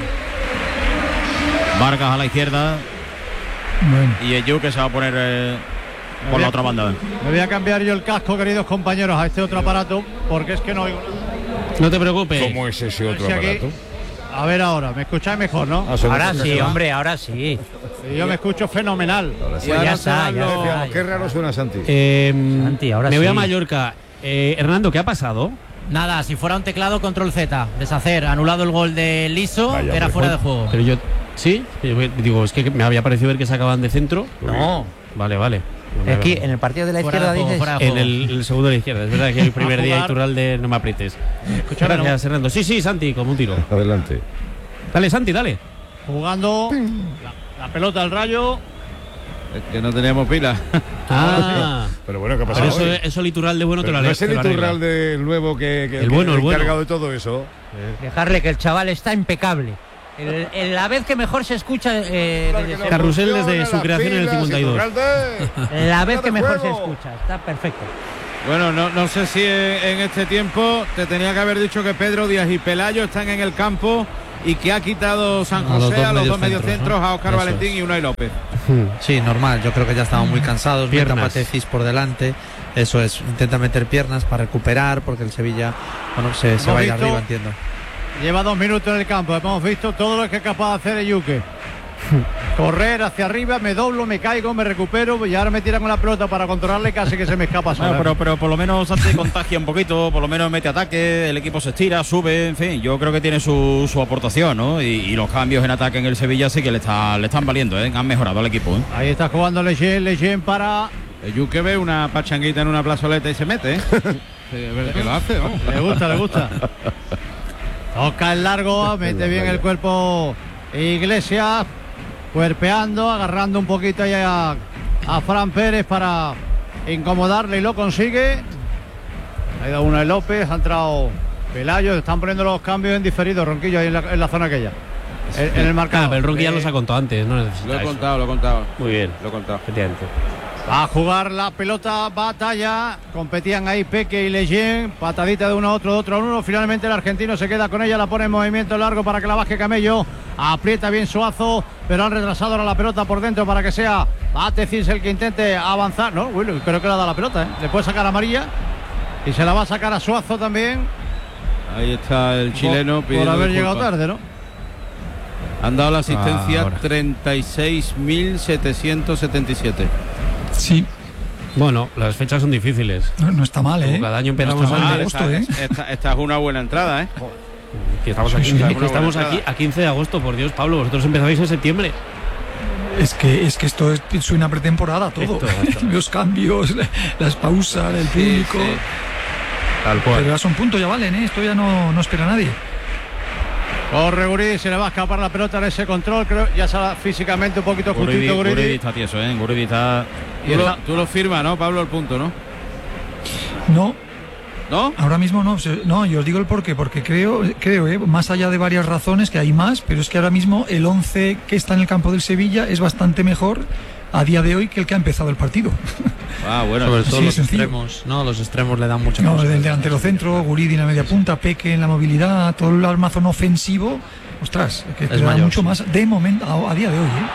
Vargas a la izquierda. Bueno. Y el Yuke se va a poner eh, por la otra banda. Me voy a cambiar yo el casco, queridos compañeros, a este otro aparato, porque es que no oigo. No te preocupes. ¿Cómo es ese otro Si aquí, aparato? A ver ahora, me escucháis mejor, ¿no? Ah, ahora sí, hombre, ahora sí. sí. Yo me escucho fenomenal. Ahora sí. Pues ya está, ya Lo... está. Qué raro suena Santi. Eh, Santi, ahora me voy sí. a Mallorca. Eh, Hernando, ¿qué ha pasado? Nada, si fuera un teclado, control Z, deshacer, anulado el gol de Liso, Vaya, que era fuera de juego. Pero yo, ¿sí? Digo, es que me había parecido ver que sacaban de centro. No. Vale, vale. No Aquí, en el partido de la Fuera izquierda, de juego, dices. fuera de En el, el segundo de la izquierda. Es verdad que el primer día Iturralde no me aprietes. Escúchame, Gracias, no. Hernando. Sí, sí, Santi, como un tiro. Adelante. Dale, Santi, dale. Jugando la, la pelota al Rayo. Es que no teníamos pila. Ah, pero bueno, ¿qué ha pasado? Pero eso, hoy? eso litoral de bueno te Pero lo no haré. es el litoral del nuevo que, que El bueno, que el bueno. encargado de todo eso. Dejarle que el chaval está impecable. El, el- la vez que mejor se escucha eh, desde Carrusel desde su creación en el cincuenta y dos. la vez que mejor se escucha, está perfecto. Bueno, no, no sé si en, en este tiempo te tenía que haber dicho que Pedro Díaz y Pelayo están en el campo y que ha quitado San A los José dos a los dos mediocentros, mediocentros, ¿no? a Óscar Eso Valentín es. y Unai López. Sí, normal, yo creo que ya estaban muy cansados, meta Piernas. Patecis por delante, eso es, intenta meter piernas para recuperar, porque el Sevilla, bueno, se, se Hemos va a ir visto- arriba, entiendo. Lleva dos minutos en el campo. Hemos visto todo lo que es capaz de hacer Eyuke. Correr hacia arriba, me doblo, me caigo, me recupero y ahora me tiran con la pelota para controlarle, casi que se me escapa sola. Bueno, pero, pero por lo menos antes contagia un poquito, por lo menos mete ataque, el equipo se estira, sube, en fin, yo creo que tiene su, su aportación, ¿no? Y, y los cambios en ataque en el Sevilla sí que le, está, le están valiendo, ¿eh? Han mejorado al equipo, ¿eh? Ahí está jugando Leyen, Leyen para... Eyuke ve una pachanguita en una plazoleta y se mete, ¿eh? Sí, que lo hace, ¿no? Le gusta, le gusta. Toca el largo, mete bien el cuerpo Iglesias, cuerpeando, agarrando un poquito ahí a, a Fran Pérez para incomodarle y lo consigue. Ha ido una de López, ha entrado Pelayo, están poniendo los cambios en diferido, Ronquillo, ahí en la, en la zona aquella. En, en el marcador. Ah, pero el Ronqui ya Eh, los ha contado antes, no necesita Lo he eso. contado, lo he contado. Muy bien, Lo he contado. efectivamente. Va a jugar la pelota, batalla. Competían ahí Peque y Leyen. Patadita de uno a otro, de otro a uno. Finalmente el argentino se queda con ella, la pone en movimiento largo para que la baje Camello. Aprieta bien Suazo, pero han retrasado ahora la pelota por dentro para que sea Patecis el que intente avanzar. No, bueno, creo que le ha dado la pelota, ¿eh? Le puede sacar amarilla y se la va a sacar a Suazo también. Ahí está el chileno por, pidiendo por haber disculpas. llegado tarde, ¿no? Han dado la asistencia Ahora. treinta y seis mil setecientos setenta y siete. Sí, Bueno, las fechas son difíciles. no, no está mal, ¿eh? Cada año No empezamos está mal, antes. de agosto, ¿eh? esta, esta- esta es una buena entrada, ¿eh? Que estamos Sí, aquí, sí, que una buena estamos entrada. aquí a quince de agosto, por Dios, Pablo, vosotros empezáis en septiembre. Es que, es que esto es, suena pretemporada todo. Esto, esto. Los cambios, las pausas, el público. Tal Pero ya son puntos, ya valen, ¿eh? Esto ya no, no espera a nadie. Corre Guridi, se le va a escapar la pelota en ese control. Creo ya sale físicamente un poquito Guridi, justito Guridi. Guridi está tieso, ¿eh? Guridi está... Y Tú lo, está- tú lo firmas, ¿no, Pablo, el punto, ¿no? No, ¿No? ahora mismo no. se- No, yo os digo el porqué, porque creo, creo, ¿eh? Más allá de varias razones, que hay más, pero es que ahora mismo el once que está en el campo del Sevilla es bastante mejor a día de hoy que el que ha empezado el partido. Ah, bueno. Sobre todo sí, los sencillo. extremos, ¿no? Los extremos le dan mucha No, cosa. del delantero centro, Guridi en la media punta, Peque en la movilidad, todo el armazón ofensivo. Ostras, que te da mayor, mucho sí. más de momento a, a día de hoy, ¿eh?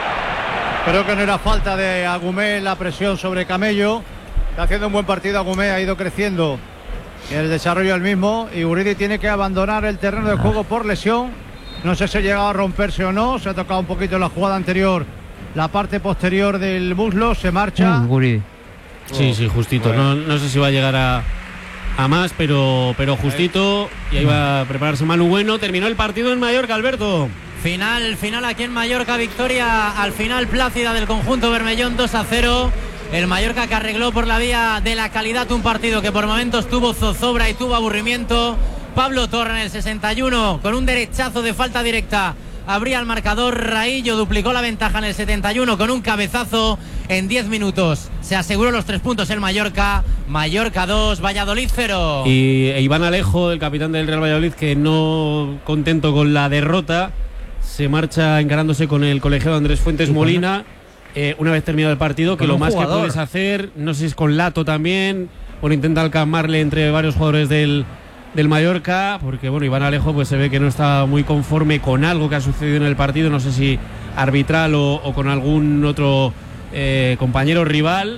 Creo que no era falta de Agumé la presión sobre Camello. Está haciendo un buen partido Agumé, ha ido creciendo en el desarrollo del mismo. Y Guridi tiene que abandonar el terreno de juego por lesión. No sé si ha llegado a romperse o no. Se ha tocado un poquito en la jugada anterior, la parte posterior del muslo. Se marcha. Mm, Guridi. Sí, sí, justito. No, no sé si va a llegar a, a más, pero, pero justito. Y ahí va a prepararse Manu Bueno. Terminó el partido en Mallorca, Alberto. Final, final aquí en Mallorca, victoria al final plácida del conjunto Bermellón, dos a cero. El Mallorca que arregló por la vía de la calidad un partido que por momentos tuvo zozobra y tuvo aburrimiento. Pablo Torre en el sesenta y uno con un derechazo de falta directa abría el marcador. Raillo duplicó la ventaja en el setenta y uno con un cabezazo. En diez minutos se aseguró los tres puntos el Mallorca. Mallorca dos, Valladolid cero. Y e Iván Alejo, el capitán del Real Valladolid, que no contento con la derrota, se marcha encarándose con el colegiado Andrés Fuentes Molina. Eh, una vez terminado el partido, que Con lo un más jugador. que puedes hacer, no sé si es con Lato también, o intenta calmarle entre varios jugadores del, del Mallorca, porque bueno, Iván Alejo pues se ve que no está muy conforme con algo que ha sucedido en el partido, no sé si arbitral o, o con algún otro eh, compañero rival,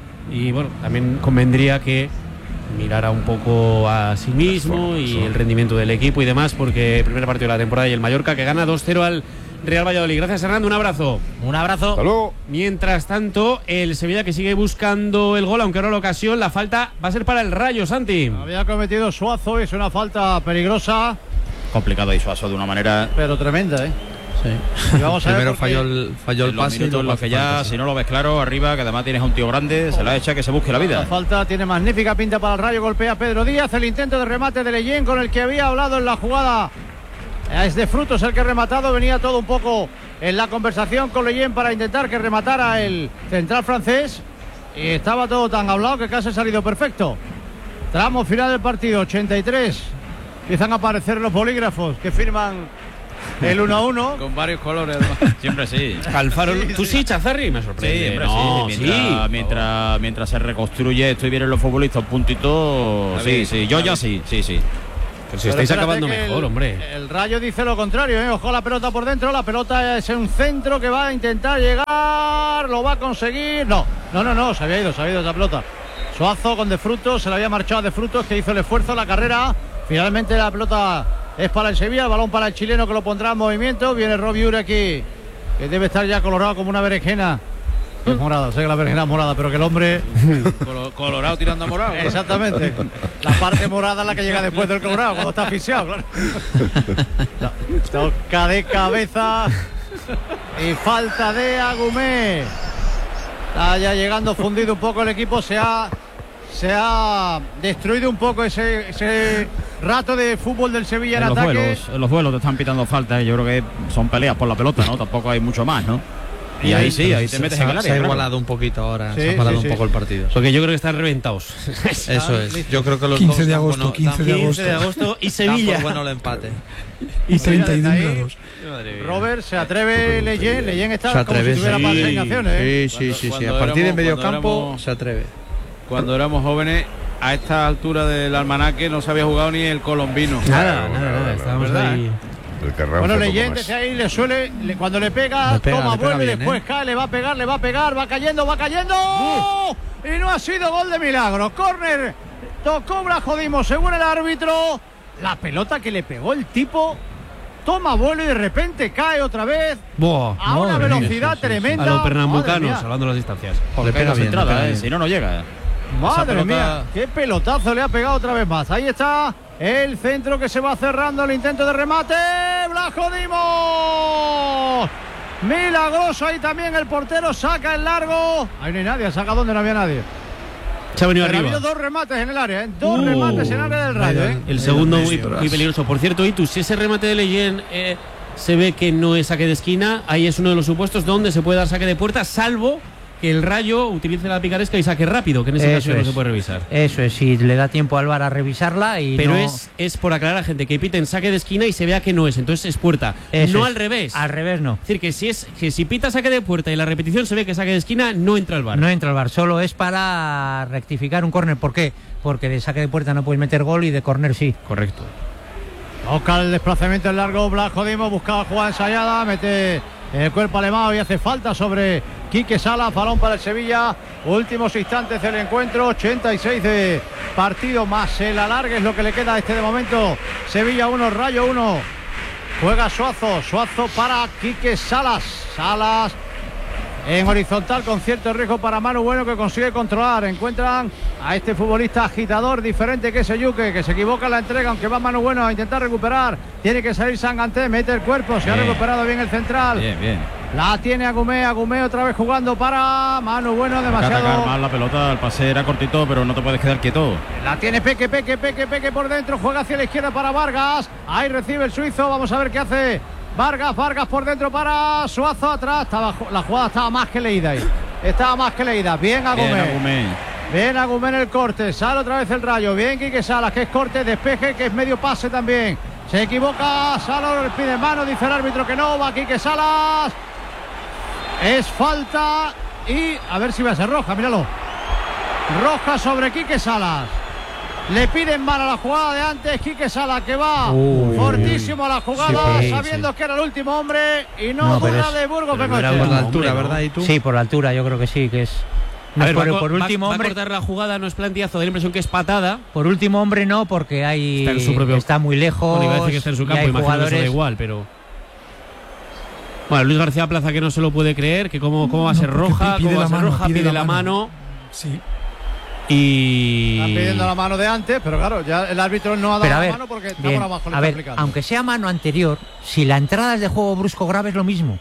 y bueno, también convendría que mirara un poco a sí mismo y el rendimiento del equipo y demás, porque el primer partido de la temporada y el Mallorca que gana dos cero al Real Valladolid. Gracias, Hernando, un abrazo. Un abrazo. Hasta luego. Mientras tanto, el Sevilla que sigue buscando el gol, aunque ahora la ocasión, la falta va a ser para el Rayo, Santi. Había cometido Suazo, es una falta peligrosa, Complicado y Suazo de una manera... pero tremenda, ¿eh? Sí. Y vamos a ver Primero porque- falló el, falló el en los pase y minutos en luego los que hace ya, falta, sí. si no lo ves claro, arriba, que además tienes a un tío grande, se la echa que se busque la La vida. falta tiene magnífica pinta para el Rayo, golpea Pedro Díaz, el intento de remate de Leyen con el que había hablado en la jugada. Es de Frutos el que ha rematado, venía todo un poco en la conversación con Leyen para intentar que rematara el central francés. y estaba todo tan hablado que casi ha salido perfecto. Tramo final del partido, ochenta y tres. Empiezan a aparecer los bolígrafos que firman el uno a uno. Con varios colores, además. Siempre sí. Alfaro, Sí, tú sí. sí, Chazarri, me sorprende. Sí, siempre no, sí. Mientras, sí. mientras, mientras se reconstruye esto y vienen los futbolistas un puntito. Sí, sí. Yo ya sí, sí, sí. Pero si Pero estáis espérate acabando que mejor, el, hombre. El Rayo dice lo contrario, ¿eh? Ojo la pelota por dentro. La pelota es un centro que va a intentar llegar. Lo va a conseguir. No, no, no, no. Se había ido, se había ido esa pelota. Suazo con De Frutos, se le había marchado a De Frutos, que hizo el esfuerzo, la carrera. Finalmente la pelota es para el Sevilla, el balón para el chileno que lo pondrá en movimiento. Viene Robbie Ure aquí, que debe estar ya colorado como una berenjena. Es morada, sé que la berenjena es morada, pero que el hombre... Colorado tirando a morado. Exactamente. La parte morada es la que llega después del colorado, cuando está asfixiado, claro. Toca de cabeza y falta de Agumé. Está ya llegando fundido un poco el equipo, se ha... Se ha destruido un poco ese, ese rato de fútbol del Sevilla en, En los ataque. vuelos, en los vuelos te están pitando falta. ¿eh? Yo creo que son peleas por la pelota, ¿no? Tampoco hay mucho más, ¿no? Y ahí sí, ahí te metes se, en el se área. ha claro. igualado un poquito ahora, Sí, se ha parado sí, un sí. poco el partido. Porque yo creo que están reventados. Eso es. Yo creo que los quince dos de dan agosto, bueno- quince dan- de quince de agosto y dan Sevilla. por bueno el empate. Y treinta y dos ahí. grados. Robert, se atreve Leyen. Leyen está Se como si atreve, tuviera sí. más asignaciones, ¿eh? Sí, sí, sí, sí. Cuando A partir de éramos- medio cuando campo éramos- se atreve. Cuando éramos jóvenes, a esta altura del almanaque no se había jugado ni el colombino. Nada, nada, nada. Estábamos ¿Verdad? ahí. El Carranza Bueno, poco Leyen más. desde ahí le suele, le- cuando le pega, Le pega, toma, le pega vuelve, bien, después ¿eh? cae, le va a pegar, le va a pegar, va cayendo, va cayendo. Y no ha sido gol de milagro. Córner, tocó Blajodimo según el árbitro. La pelota que le pegó el tipo toma vuelo y de repente cae otra vez Buah, a una madre mía, velocidad sí, sí, sí. tremenda. A los Madre pernambucanos, mía. hablando de las distancias. Porque pega hay bien, entrada, le pega ¿eh? bien. Si no, no llega. Madre Esa pelota- mía, qué pelotazo le ha pegado otra vez más. Ahí está el centro que se va cerrando, el intento de remate. ¡Blajodimo! Milagroso ahí también el portero, saca el largo. Ahí no hay nadie, saca donde no había nadie. Se ha venido Pero ha arriba. habido dos remates en el área, ¿eh? Dos Uh, remates en el área del Rayo, ¿eh? El segundo muy, muy peligroso. Por cierto, Itu, si ese remate de Leyen eh, se ve que no es saque de esquina, ahí es uno de los supuestos donde se puede dar saque de puerta, salvo que el Rayo utilice la picaresca y saque rápido, que en ese Eso caso no es. se puede revisar. Eso es, si le da tiempo al V A R a revisarla y Pero no... es, es por aclarar a gente que piten saque de esquina y se vea que no es, entonces es puerta. Eso no es. al revés. Al revés no. Es decir, que si es que si pita saque de puerta y la repetición se ve que saque de esquina, no entra el V A R. No entra al V A R, solo es para rectificar un córner. ¿Por qué? Porque de saque de puerta no puedes meter gol y de córner sí. Correcto. Toca el desplazamiento en largo, Blajodimo buscaba jugada ensayada, mete el cuerpo alemán y hace falta sobre Quique Salas, balón para el Sevilla. Últimos instantes del encuentro, ochenta y seis de partido más el alargue es lo que le queda a este de momento. Sevilla uno, Rayo uno. Juega Suazo, Suazo para Quique Salas. Salas en horizontal con cierto riesgo para Manu Bueno, que consigue controlar. Encuentran a este futbolista agitador diferente que es Yuque, que se equivoca en la entrega, aunque va Manu Bueno a intentar recuperar. Tiene que salir Sanganté, mete el cuerpo, se ha Bien. recuperado bien el central. Bien, bien. La tiene Agumé, Agumé otra vez jugando para Manu Bueno, Hay que atacar demasiado. más la pelota, el pase era cortito, pero no te puedes quedar quieto. La tiene Peque, Peque, Peque, Peque por dentro, juega hacia la izquierda para Vargas. Ahí recibe el suizo, vamos a ver qué hace Vargas, Vargas por dentro para Suazo atrás. Estaba, la jugada estaba más que leída ahí. Estaba más que leída. Bien Agumé. Bien, Agumé. Bien Agumé en el corte. Sale otra vez el Rayo. Bien Quique Salas, que es corte, despeje, que es medio pase también. Se equivoca, Salas pide mano, dice el árbitro que no, va Quique Salas. Es falta y a ver si va a ser roja, míralo. Roja sobre Quique Salas. Le piden mal a la jugada de antes. Quique Salas que va Uy, fortísimo a la jugada, sí, sabiendo sí. que era el último hombre y no, No, pero duda es- de Burgos pero no era Bengoechea. Por la Hombre, altura, ¿no? ¿verdad? ¿Y tú? Sí, por la altura, yo creo que sí, que es... A No, ver, por, va, a co- por va- último va a hombre, cortar la jugada, no es plantillazo, da la impresión que es patada. por último hombre no, porque hay Está en su propio- está muy lejos. Bueno, iba a decir que está en su y campo, hay imagino que eso da jugadores. igual, pero. Bueno, Luis García Plaza que no se lo puede creer, que cómo, cómo va a No, ser porque roja, pide cómo va la a ser mano, roja, pide, la mano. Sí. Y. Están pidiendo la mano de antes, pero claro, ya el árbitro no ha dado Pero a la ver, mano porque está bien, por abajo. Le a está ver, aplicando. aunque sea mano anterior, si la entrada es de juego brusco grave es lo mismo.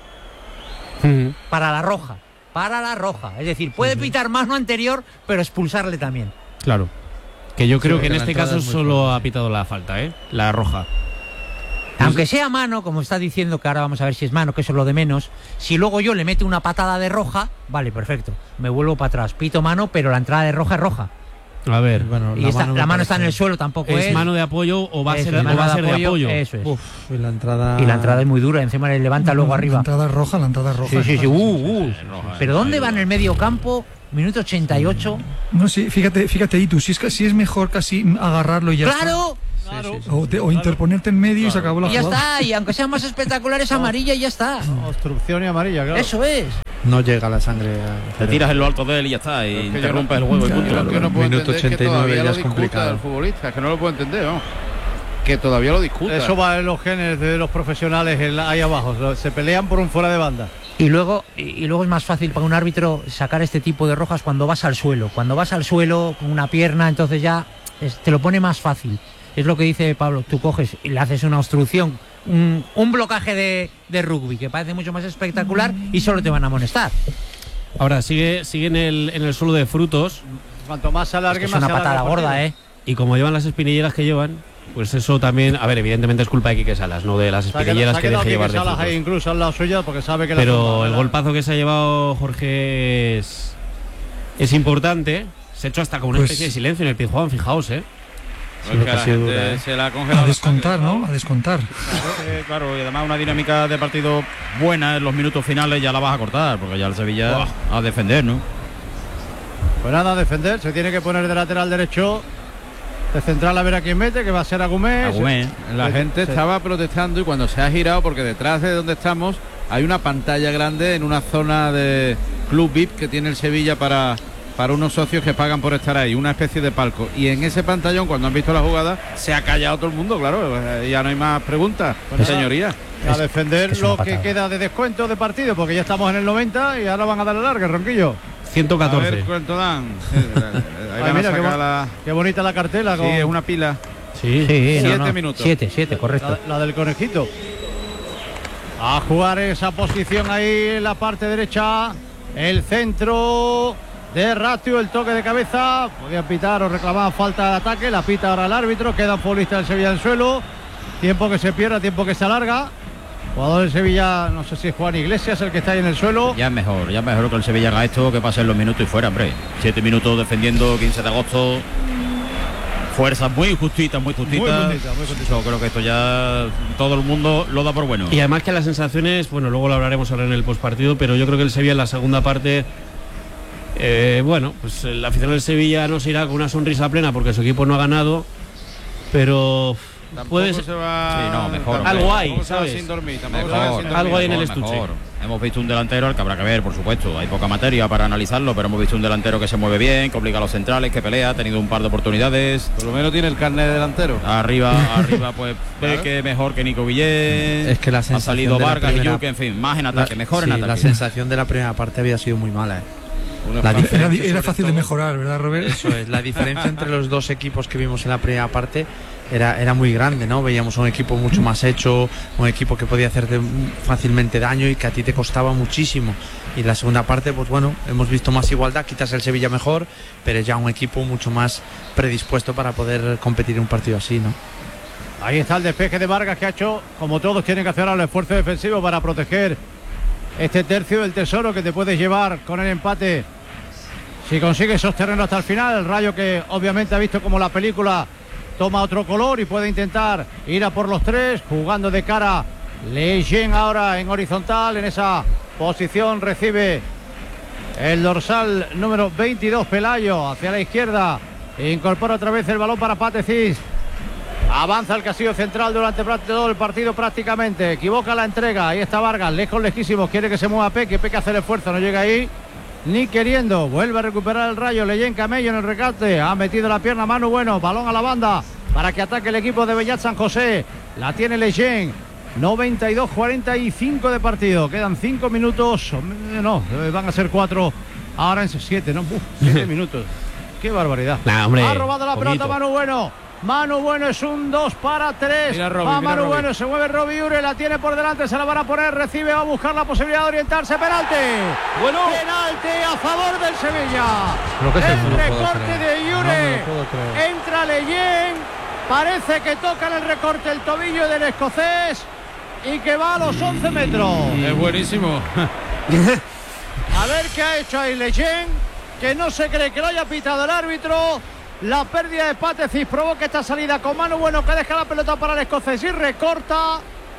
Ujú. Para la roja. Para la roja. Es decir, puede pitar mano anterior, pero expulsarle también. Claro. Que yo creo Sí, que en porque la este entrada caso es muy solo fuerte. ha pitado la falta, ¿eh? La roja. Aunque sea mano, como está diciendo, que ahora vamos a ver si es mano, que eso es lo de menos. Si luego yo le meto una patada de roja, vale, perfecto, me vuelvo para atrás, pito mano, pero la entrada de roja es roja. A ver, bueno, y la, esta, mano, la mano está en el suelo, tampoco es. ¿Es mano de apoyo o va a eso, ser, o va a ser de, apoyo, de apoyo? Eso es. Uf, y la entrada. Y la entrada es muy dura, encima le levanta no, luego la arriba. La entrada es roja, la entrada es roja. Sí, sí, sí. Uh, uh. Es roja, pero ¿dónde va en el medio campo? Minuto ochenta y ocho. No, sí, fíjate, fíjate, y tú, si es, si es mejor casi agarrarlo y ya ¡Claro! Está. Claro. Sí, sí, sí, o, te, o interponerte en medio claro. y se acabó la y ya jugada. está, y aunque sea más espectacular es amarilla y ya está. Obstrucción y amarilla, claro. Eso es. No llega la sangre. Te tiras en lo alto de él y ya está, y interrumpes el juego. Claro, y punto. Lo que no puedo Minuto entender ochenta y nueve es que todavía ya lo es discuta complicado. el futbolista, es que no lo puedo entender, ¿no? Que todavía lo discuta. Eso va en los genes de los profesionales en la, ahí abajo, se pelean por un fuera de banda. Y luego, y luego es más fácil para un árbitro sacar este tipo de rojas cuando vas al suelo. Cuando vas al suelo con una pierna, entonces ya es, te lo pone más fácil. Es lo que dice Pablo, tú coges y le haces una obstrucción, un, un blocaje de, de rugby que parece mucho más espectacular y solo te van a amonestar. Ahora sigue, sigue en el, en el suelo de Frutos. Cuanto más se alargue, es más una se alarga patada gorda, ¿eh? Y como llevan las espinilleras que llevan, pues eso también, a ver, evidentemente es culpa de Quique Salas, no de las espinilleras que deje llevar de Frutos. Ahí incluso al lado suyo porque sabe que pero la el golpazo que se ha llevado Jorge es, es importante. Se ha hecho hasta como una pues, especie de silencio en el Pizjuán, fijaos, ¿eh? Sí, que la gente se la ha congelado. A descontar, ¿no? A descontar. Eh, claro, y además una dinámica de partido buena en los minutos finales ya la vas a cortar, porque ya el Sevilla wow. a defender, ¿no? Pues nada, a defender, se tiene que poner de lateral derecho, de central a ver a quién mete, que va a ser Agumé. Agumé. La se, gente se, estaba protestando y cuando se ha girado, porque detrás de donde estamos hay una pantalla grande en una zona de Club V I P que tiene el Sevilla para... para unos socios que pagan por estar ahí, una especie de palco, y en ese pantallón cuando han visto la jugada se ha callado todo el mundo, claro, ya no hay más preguntas, pues señoría. A defender lo que queda de descuento de partido, porque ya estamos en el noventa y ahora van a darle larga, Ronquillo. ciento catorce. A ver cuánto dan. Ahí Ay, mira, qué, la... qué bonita la cartela. Sí, con... es una pila. Sí, sí siete no, no. minutos. Siete, siete, correcto. La, la del conejito. A jugar esa posición ahí en la parte derecha, el centro de Ratio, el toque de cabeza, podían pitar o reclamar falta de ataque, la pita ahora el árbitro, queda un futbolista del Sevilla en suelo, tiempo que se pierde, tiempo que se alarga, jugador del Sevilla, no sé si es Juan Iglesias el que está ahí en el suelo. Ya es mejor, ya es mejor que el Sevilla haga esto, que pasen los minutos y fuera, hombre, siete minutos defendiendo, quince de agosto, fuerzas muy justitas, muy justitas. Muy justita, muy justita. Yo creo que esto ya todo el mundo lo da por bueno. Y además que las sensaciones, bueno, luego lo hablaremos ahora en el postpartido, pero yo creo que el Sevilla en la segunda parte... Eh, bueno, pues el aficionado del Sevilla no se irá con una sonrisa plena porque su equipo no ha ganado, pero puede ser... se va... sí, no, mejor, algo hay, ¿sabes? Sin dormir, mejor, sin dormir. Algo hay en el mejor, estuche. Mejor. Hemos visto un delantero al que habrá que ver, por supuesto. Hay poca materia para analizarlo, pero hemos visto un delantero que se mueve bien, que obliga a los centrales, que pelea, ha tenido un par de oportunidades. Por lo menos tiene el carnet de delantero. Arriba, arriba, pues ve que mejor que Nico Guillén. Es que la ha salido Vargas primera... y Yuque, en fin, más en ataque, la, mejor sí, en ataque. La sensación de la primera parte había sido muy mala, ¿eh? La era, era fácil todo, de mejorar, ¿verdad, Robert? Eso es, la diferencia entre los dos equipos que vimos en la primera parte era, era muy grande, ¿no? Veíamos un equipo mucho más hecho, un equipo que podía hacerte fácilmente daño y que a ti te costaba muchísimo. Y la segunda parte, pues bueno, hemos visto más igualdad, quizás el Sevilla mejor, pero ya un equipo mucho más predispuesto para poder competir en un partido así, ¿no? Ahí está el despeje de Vargas que ha hecho, como todos tienen que hacer ahora el esfuerzo defensivo para proteger este tercio del tesoro que te puedes llevar con el empate si consigues sostenerlo hasta el final. El Rayo, que obviamente ha visto como la película toma otro color y puede intentar ir a por los tres, jugando de cara Leyen ahora en horizontal, en esa posición recibe el dorsal número veintidós Pelayo hacia la izquierda, incorpora otra vez el balón para Patecís. Avanza el casillo central durante todo el partido prácticamente. Equivoca la entrega. Ahí está Vargas, lejos, lejísimos. Quiere que se mueva Peque. Peque hace el esfuerzo. No llega ahí ni queriendo. Vuelve a recuperar el Rayo. Leyen Camello en el recate. Ha metido la pierna Manu Bueno. Balón a la banda para que ataque el equipo de Bellat San José. La tiene Leyen. noventa y dos cuarenta y cinco de partido. Quedan cinco minutos. No, van a ser cuatro. Ahora en siete, ¿no? Uf, siete minutos. Qué barbaridad. Nah, hombre, ha robado la poquito. pelota Manu Bueno. Manu Bueno es un dos para tres. Mira Robbie, va mira Manu Robbie. Bueno, se mueve Robbie Ure, la tiene por delante, se la van a poner, recibe, va a buscar la posibilidad de orientarse. Penalti. Bueno. Penalti a favor del Sevilla. Lo que es el el recorte de Ure. No me lo puedo creer. Entra Leyen Parece que toca en el recorte el tobillo del escocés y que va a los once metros. Es buenísimo. A ver qué ha hecho ahí Leyen, que no se cree que lo haya pitado el árbitro. La pérdida de Pátesis provoca esta salida con mano Bueno, que deja la pelota para el escocés y recorta.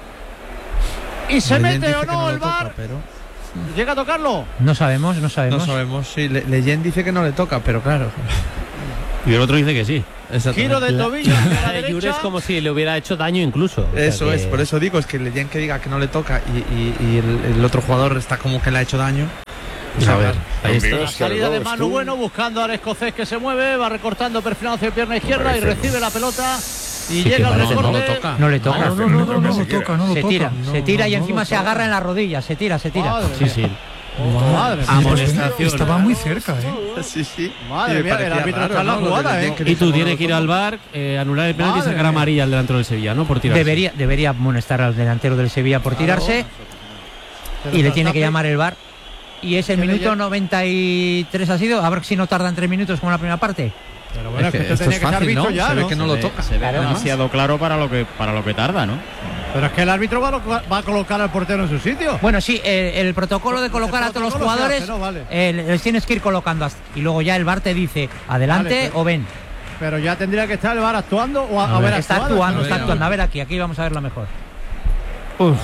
Y se Leyen mete dice o que no no el lo toca, V A R. pero... ¿Llega a tocarlo? No sabemos, no sabemos. No sabemos, sí. Le Leyen dice que no le toca, pero claro. Y el otro dice que sí. Giro de tobillo a la Yure derecha. es como si le hubiera hecho daño incluso. O sea Eso que- es, por eso digo, es que Leyen que diga que no le toca y, y- y el, el otro jugador está como que le ha hecho daño. Pues a ver, ahí está. La salida de Manu Bueno buscando al escocés que se mueve, va recortando perfilado hacia pierna izquierda y recibe la pelota y Sí, llega que al no, recorte. no lo toca. No le toca. No, no, no, no, no lo toca, no lo Se toca. tira, No, se tira no, y no encima lo se toca. agarra en la rodilla, se tira, se tira. Madre Sí, sí. Madre mía. Amonestación. Estaba muy cerca, ¿eh? Sí, sí. Madre Y me mía, el parecía árbitro raro, está en la ¿no? Lo de jugada, Leyen ¿eh? que Y dice, tú bueno, tienes lo que ir toca. al V A R, eh, anular el penalti y Madre sacar mía. amarilla al delantero del Sevilla, ¿no? Por tirar. Debería, debería amonestar al delantero del Sevilla por tirarse y le tiene que llamar el V A R. Y ese Que le minuto lle- noventa y tres ha sido, a ver si no tardan tres minutos como la primera parte. Pero bueno, Es es que que esto esto tenía es que estar fácil, visto ¿no? ya, Se ve ¿no? que no lo Se ve- toca. Se ve Claro. demasiado claro para lo que para lo que tarda, ¿no? Pero es que el árbitro va a, lo- va a colocar al portero en su sitio. Bueno, sí, el, el protocolo de colocar a todos los protocolo se jugadores, hace, ¿no? Vale. eh, les tienes que ir colocando hasta- y luego ya el V A R te dice adelante Vale, pero- o ven. Pero ya tendría que estar el V A R actuando o a, A haber ver, está actuado. actuando, A está ver, actuando. A ver aquí, aquí vamos a verlo mejor. Uf,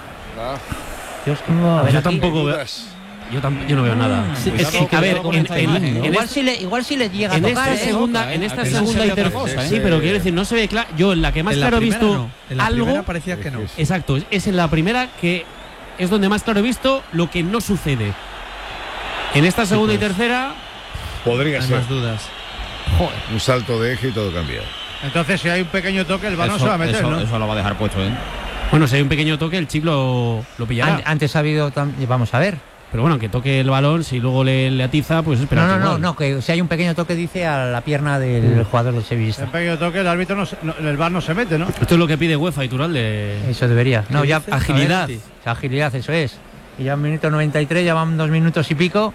Dios, a ver yo aquí. tampoco veo. Yo, tam- yo no veo nada. Sí, Es es que, a ver, en, en- en igual, este- si le, igual si le llega a en tocar, esta ¿eh? segunda, Toca, en ¿eh? esta Aquí no segunda se y ve otra tercera. cosa, Sí, ¿eh? pero quiero decir, no se ve claro. Yo en la que más En la claro he primera visto no. En la algo. primera parecía que no. Exacto, es en la primera que es donde más claro he visto lo que no sucede. En esta segunda y tercera, Podría Hay ser más dudas. joder. un salto de eje y todo cambia. Entonces, si hay un pequeño toque, el V A R no Eso, se va a meter, eso- ¿no? eso lo va a dejar puesto, ¿eh? Bueno, si hay un pequeño toque, el chip lo, lo pillará. An- Antes ha habido, tam- vamos a ver. Pero bueno, que toque el balón, si luego le, le atiza, pues espera. No, no, no, no, que si hay un pequeño toque dice a la pierna del jugador del Sevilla. El pequeño toque, el árbitro no, se- no- el V A R no se mete, ¿no? Esto es lo que pide UEFA y Turalde. Eso debería. No, ¿Qué ya dices? agilidad. A ver, sí. agilidad, eso es. Y ya un minuto noventa y tres, ya van dos minutos y pico.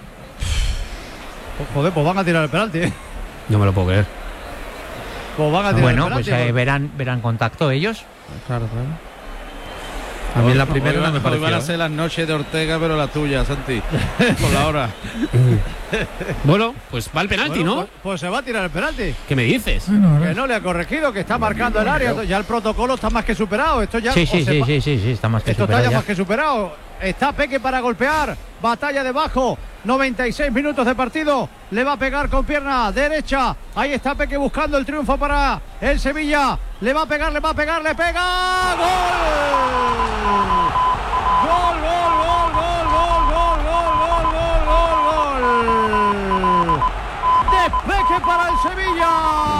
Pues, joder, pues van a tirar el penalti, ¿eh? No me lo puedo creer. Pues van a tirar Bueno, el pues penalti. eh, verán, verán contacto ellos. Claro, claro. A mí la primera Hoy no me van- hoy van a pareció. ser las noches de Ortega, pero la tuya, Santi. Por la hora. Bueno, pues va el penalti, Bueno, ¿no? Pues, pues se va a tirar el penalti. ¿Qué me dices? Bueno, Que no le ha corregido, que está marcando el área. Ya el protocolo está más que superado. Esto ya Sí, o sí, se sí, pa- sí, sí, sí, está más que Esto está superado ya ya. más que superado. Está Peque para golpear. Batalla debajo. noventa y seis minutos de partido. Le va a pegar con pierna derecha. Ahí está Peque buscando el triunfo para el Sevilla. Le va a pegar, le va a pegar, le pega. ¡Gol! ¡Gol, gol, gol, gol, gol, gol, gol, gol, gol, gol! De Peque para el Sevilla.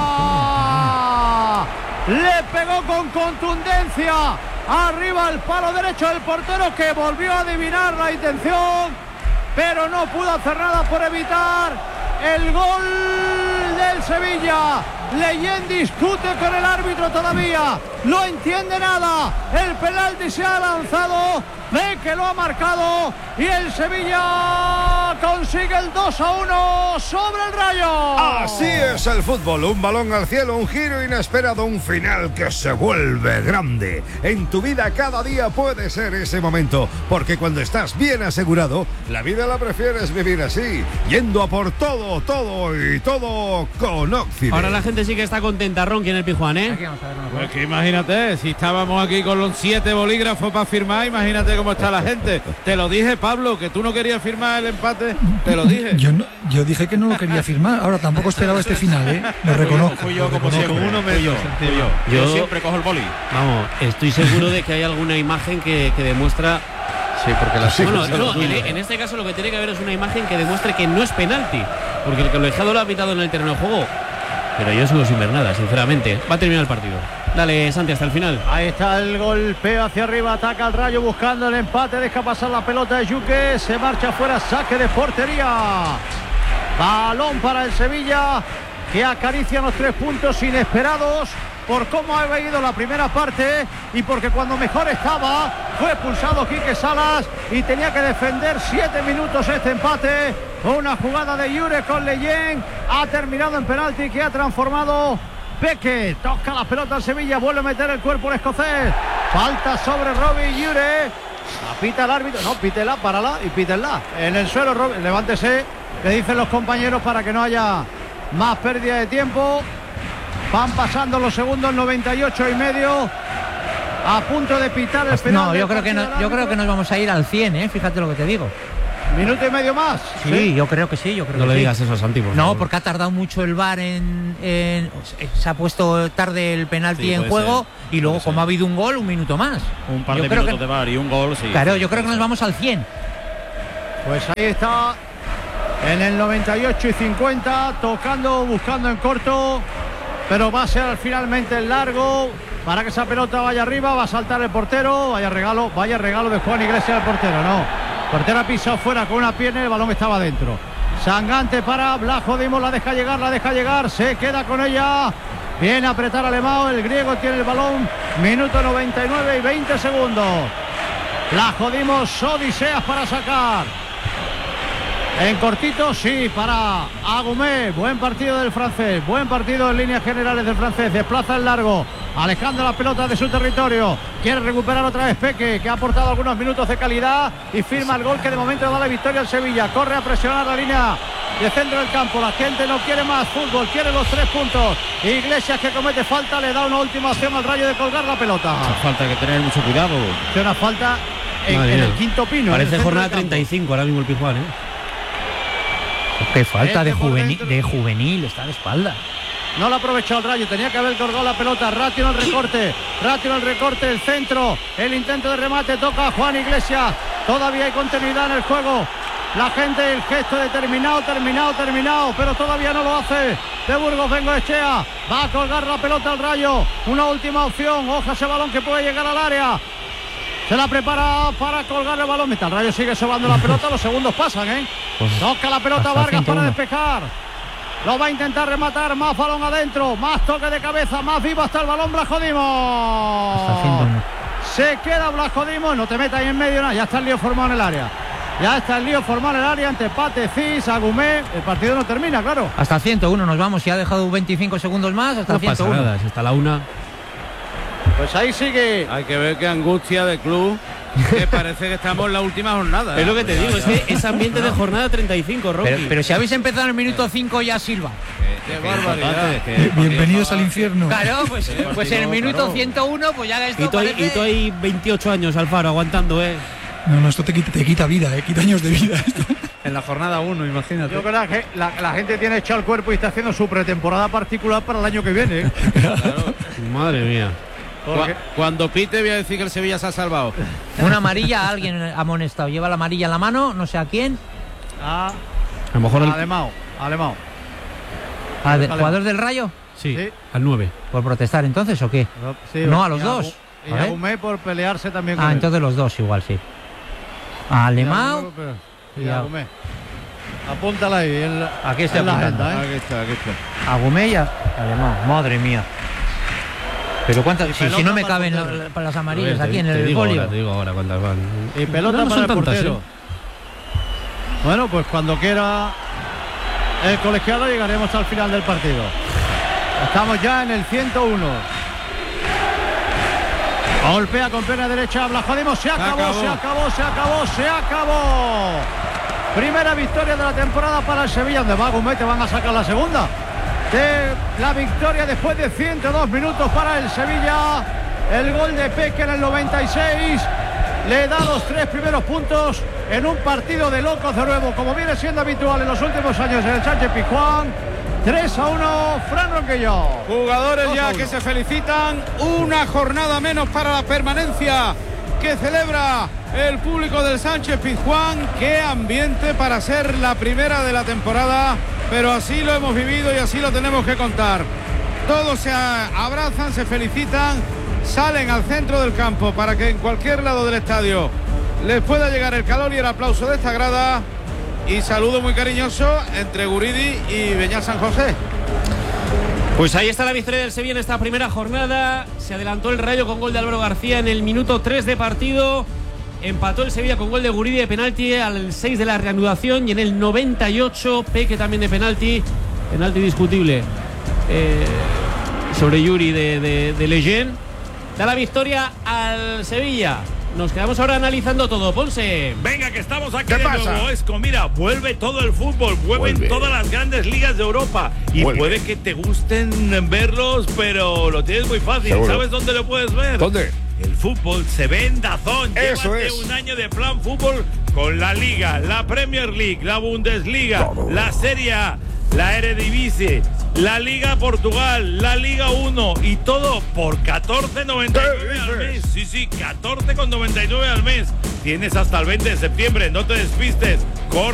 Le pegó con contundencia. Arriba el palo derecho del portero, que volvió a adivinar la intención, pero no pudo hacer nada por evitar el gol del Sevilla. Leyen discute con el árbitro todavía, no entiende nada. El penalti se ha lanzado, ve que lo ha marcado y el Sevilla consigue el dos a uno sobre el Rayo. Así es el fútbol, un balón al cielo, un giro inesperado, un final que se vuelve grande. En tu vida cada día puede ser ese momento, porque cuando estás bien asegurado, la vida la prefieres vivir así, yendo a por todo, todo y todo con Occident. Ahora la gente sí que está contenta, Ronqui, en el Pijuán, ¿eh? Pues que imagínate, si estábamos aquí con los siete bolígrafos para firmar, imagínate cómo está la gente. Te lo dije, Pablo, que tú no querías firmar el empate, te lo dije. Yo, no- yo dije que no lo quería firmar. Ahora tampoco esperaba este final, ¿eh? Lo reconozco. Fui yo lo como reconozco. siempre. Uno menos. Fui yo. Yo- Yo siempre cojo el boli. Vamos, estoy seguro de que hay alguna imagen que, que demuestra. Sí, porque la Bueno, no, en, en este caso lo que tiene que haber es una imagen que demuestre que no es penalti, porque el colegiado lo ha pitado en el terreno de juego. Pero yo sigo sin ver nada, sinceramente. Va a terminar el partido. Dale, Santi, hasta el final. Ahí está el golpeo hacia arriba, ataca el Rayo buscando el empate, deja pasar la pelota de Yuque, se marcha fuera, saque de portería. Balón para el Sevilla, que acaricia los tres puntos inesperados por cómo ha ido la primera parte y porque cuando mejor estaba fue expulsado Quique Salas y tenía que defender siete minutos este empate. Una jugada de Yure con Leyen ha terminado en penalti que ha transformado Peque toca la pelota al Sevilla, vuelve a meter el cuerpo el escocés. Falta sobre Robbie Jure. La pita el árbitro, no, pítela, párala y pítenla. En el suelo, Robbie, levántese, le dicen los compañeros para que no haya más pérdida de tiempo. Van pasando los segundos, noventa y ocho y medio. A punto de pitar el penal. No, yo creo que no, yo creo que nos vamos a ir al cien, ¿eh? Fíjate lo que te digo. Minuto y medio más. Sí, ¿sí? Yo creo que sí, yo creo no que le sí. digas eso a Santi, por No, favor. porque ha tardado mucho el V A R en, en se ha puesto tarde el penalti Sí, en juego ser, y luego puede como ser. ha habido un gol, un minuto más. Un par yo de creo minutos que, de V A R y un gol, sí. Claro, yo creo que nos vamos al cien. Pues ahí está, en el noventa y ocho y cincuenta, tocando, buscando en corto, pero va a ser finalmente el largo para que esa pelota vaya arriba. Va a saltar el portero, vaya regalo, vaya regalo de Juan Iglesias al portero, no. Portero ha pisado fuera con una pierna y el balón estaba dentro. Sangante para Blajo Dimos, la deja llegar, la deja llegar, se queda con ella. Viene a apretar Alemão, el griego tiene el balón. Minuto noventa y nueve y veinte segundos. Blajo Dimos, odiseas para sacar. En cortito, sí, para Agumé. Buen partido del francés, buen partido en líneas generales del francés. Desplaza el largo, alejando la pelota de su territorio. Quiere recuperar otra vez Peque, que ha aportado algunos minutos de calidad y firma el gol que de momento da la victoria al Sevilla. Corre a presionar la línea de centro del campo. La gente no quiere más fútbol, quiere los tres puntos. Iglesias, que comete falta, le da una última opción al Rayo de colgar la pelota. Esa falta, hay que tener mucho cuidado. Es una falta en, en el quinto pino. Parece jornada treinta y cinco ahora mismo el Pizjuán, ¿eh? Qué falta de juvenil, de juvenil, está de espalda. No lo ha aprovechado el Rayo, tenía que haber colgado la pelota. Ratio en el recorte, Ratio en el recorte, el centro, el intento de remate, toca a Juan Iglesias. Todavía hay continuidad en el juego. La gente, el gesto de terminado, terminado, terminado, pero todavía no lo hace. De Burgos Bengoechea, va a colgar la pelota al Rayo. Una última opción, ojo ese balón que puede llegar al área. Se la prepara para colgar el balón. Mientras el Rayo sigue sobando la pelota, los segundos pasan, ¿eh? Toca la pelota Vargas para despejar. Lo va a intentar rematar, más balón adentro, más toque de cabeza, más vivo hasta el balón Blajo Dimos. Se queda Blajo Dimos, no te metas ahí en medio, nada, ya está el lío formado en el área. Ya está el lío formado en el área entre Pate, Cis, Agumé. El partido no termina, claro. Hasta el ciento uno nos vamos, si ha dejado veinticinco segundos más, hasta no el ciento uno. Pasa nada, si hasta la una. Pues ahí sigue. Hay que ver qué angustia de club, que parece que estamos en la última jornada. Es lo que te digo, es que es ambiente de jornada treinta y cinco, Rocky. Pero, pero si habéis empezado en el minuto cinco ya silba. Qué, qué barbaridad. Bienvenidos al infierno. Claro, pues, pues en el minuto ciento uno, pues ya esto y tú, parece... y tú hay veintiocho años, Alfaro, aguantando, ¿eh? No, no, esto te quita, te quita vida, ¿eh? Quita años de vida. Esto. En la jornada uno, imagínate. Yo creo que la, la gente tiene echado el cuerpo y está haciendo su pretemporada particular para el año que viene, ¿eh? Claro. Madre mía. Porque... Cuando pite voy a decir que el Sevilla se ha salvado. Una amarilla, alguien ha amonestado. Lleva la amarilla en la mano, no sé a quién. A, a lo mejor el... Alemão, Alemão. ¿Al de, jugador del Rayo? Sí, sí, al nueve. ¿Por protestar entonces o qué? Sí, no, a los y dos. Y a Agumé por pelearse también con Ah, él. entonces los dos igual, sí. Alemão y Agumé. Apúntala ahí. El, aquí está apuntando. ¿eh? Aquí está, aquí está. Agumé y Alemão. Madre mía. Pero cuántas, si, si no me caben la, la, las amarillas ver, aquí te, en el folio. Te digo ahora cuántas van. Y pelota no, no para el tantas, portero. ¿eh? Bueno, pues cuando quiera el colegiado llegaremos al final del partido. Estamos ya en el ciento uno. Golpea con pierna derecha, Blajo Dimos, se acabó, se acabó, se acabó, se acabó, se acabó. Primera victoria de la temporada para el Sevilla, donde va Agumé, te van a sacar la segunda. De la victoria después de ciento dos minutos para el Sevilla. El gol de Peque en el noventa y seis le da los tres primeros puntos en un partido de locos de nuevo, como viene siendo habitual en los últimos años en el Sánchez Pizjuán. tres a uno, Fran Ronquillo. Jugadores ya que se felicitan. Una jornada menos para la permanencia que celebra el público del Sánchez Pizjuán. Qué ambiente para ser la primera de la temporada, pero así lo hemos vivido y así lo tenemos que contar. Todos se abrazan, se felicitan, salen al centro del campo para que en cualquier lado del estadio les pueda llegar el calor y el aplauso de esta grada. Y saludo muy cariñoso entre Guridi y Beñat San José. Pues ahí está la victoria del Sevilla en esta primera jornada. Se adelantó el Rayo con gol de Álvaro García en el minuto tres de partido. Empató el Sevilla con gol de Guridi de penalti al seis de la reanudación. Y en el noventa y ocho, Peque también de penalti. Penalti discutible. Eh, sobre Yuri de, de, de Lejeune. Da la victoria al Sevilla. Nos quedamos ahora analizando todo, Ponce. Venga, que estamos aquí de nuevo, Esco. Mira, vuelve todo el fútbol, vuelven vuelve. todas las grandes ligas de Europa. Y vuelve. puede que te gusten verlos, pero lo tienes muy fácil. ¿Seguro? ¿Sabes dónde lo puedes ver? ¿Dónde? El fútbol se ve en DAZN. Eso Llévate es. un año de plan fútbol con la Liga, la Premier League, la Bundesliga, todo. la Serie A, la Eredivisie, la Liga Portugal, la Liga uno y todo por catorce noventa y nueve al mes. Sí, sí, catorce noventa y nueve al mes. Tienes hasta el veinte de septiembre, no te despistes. Corre.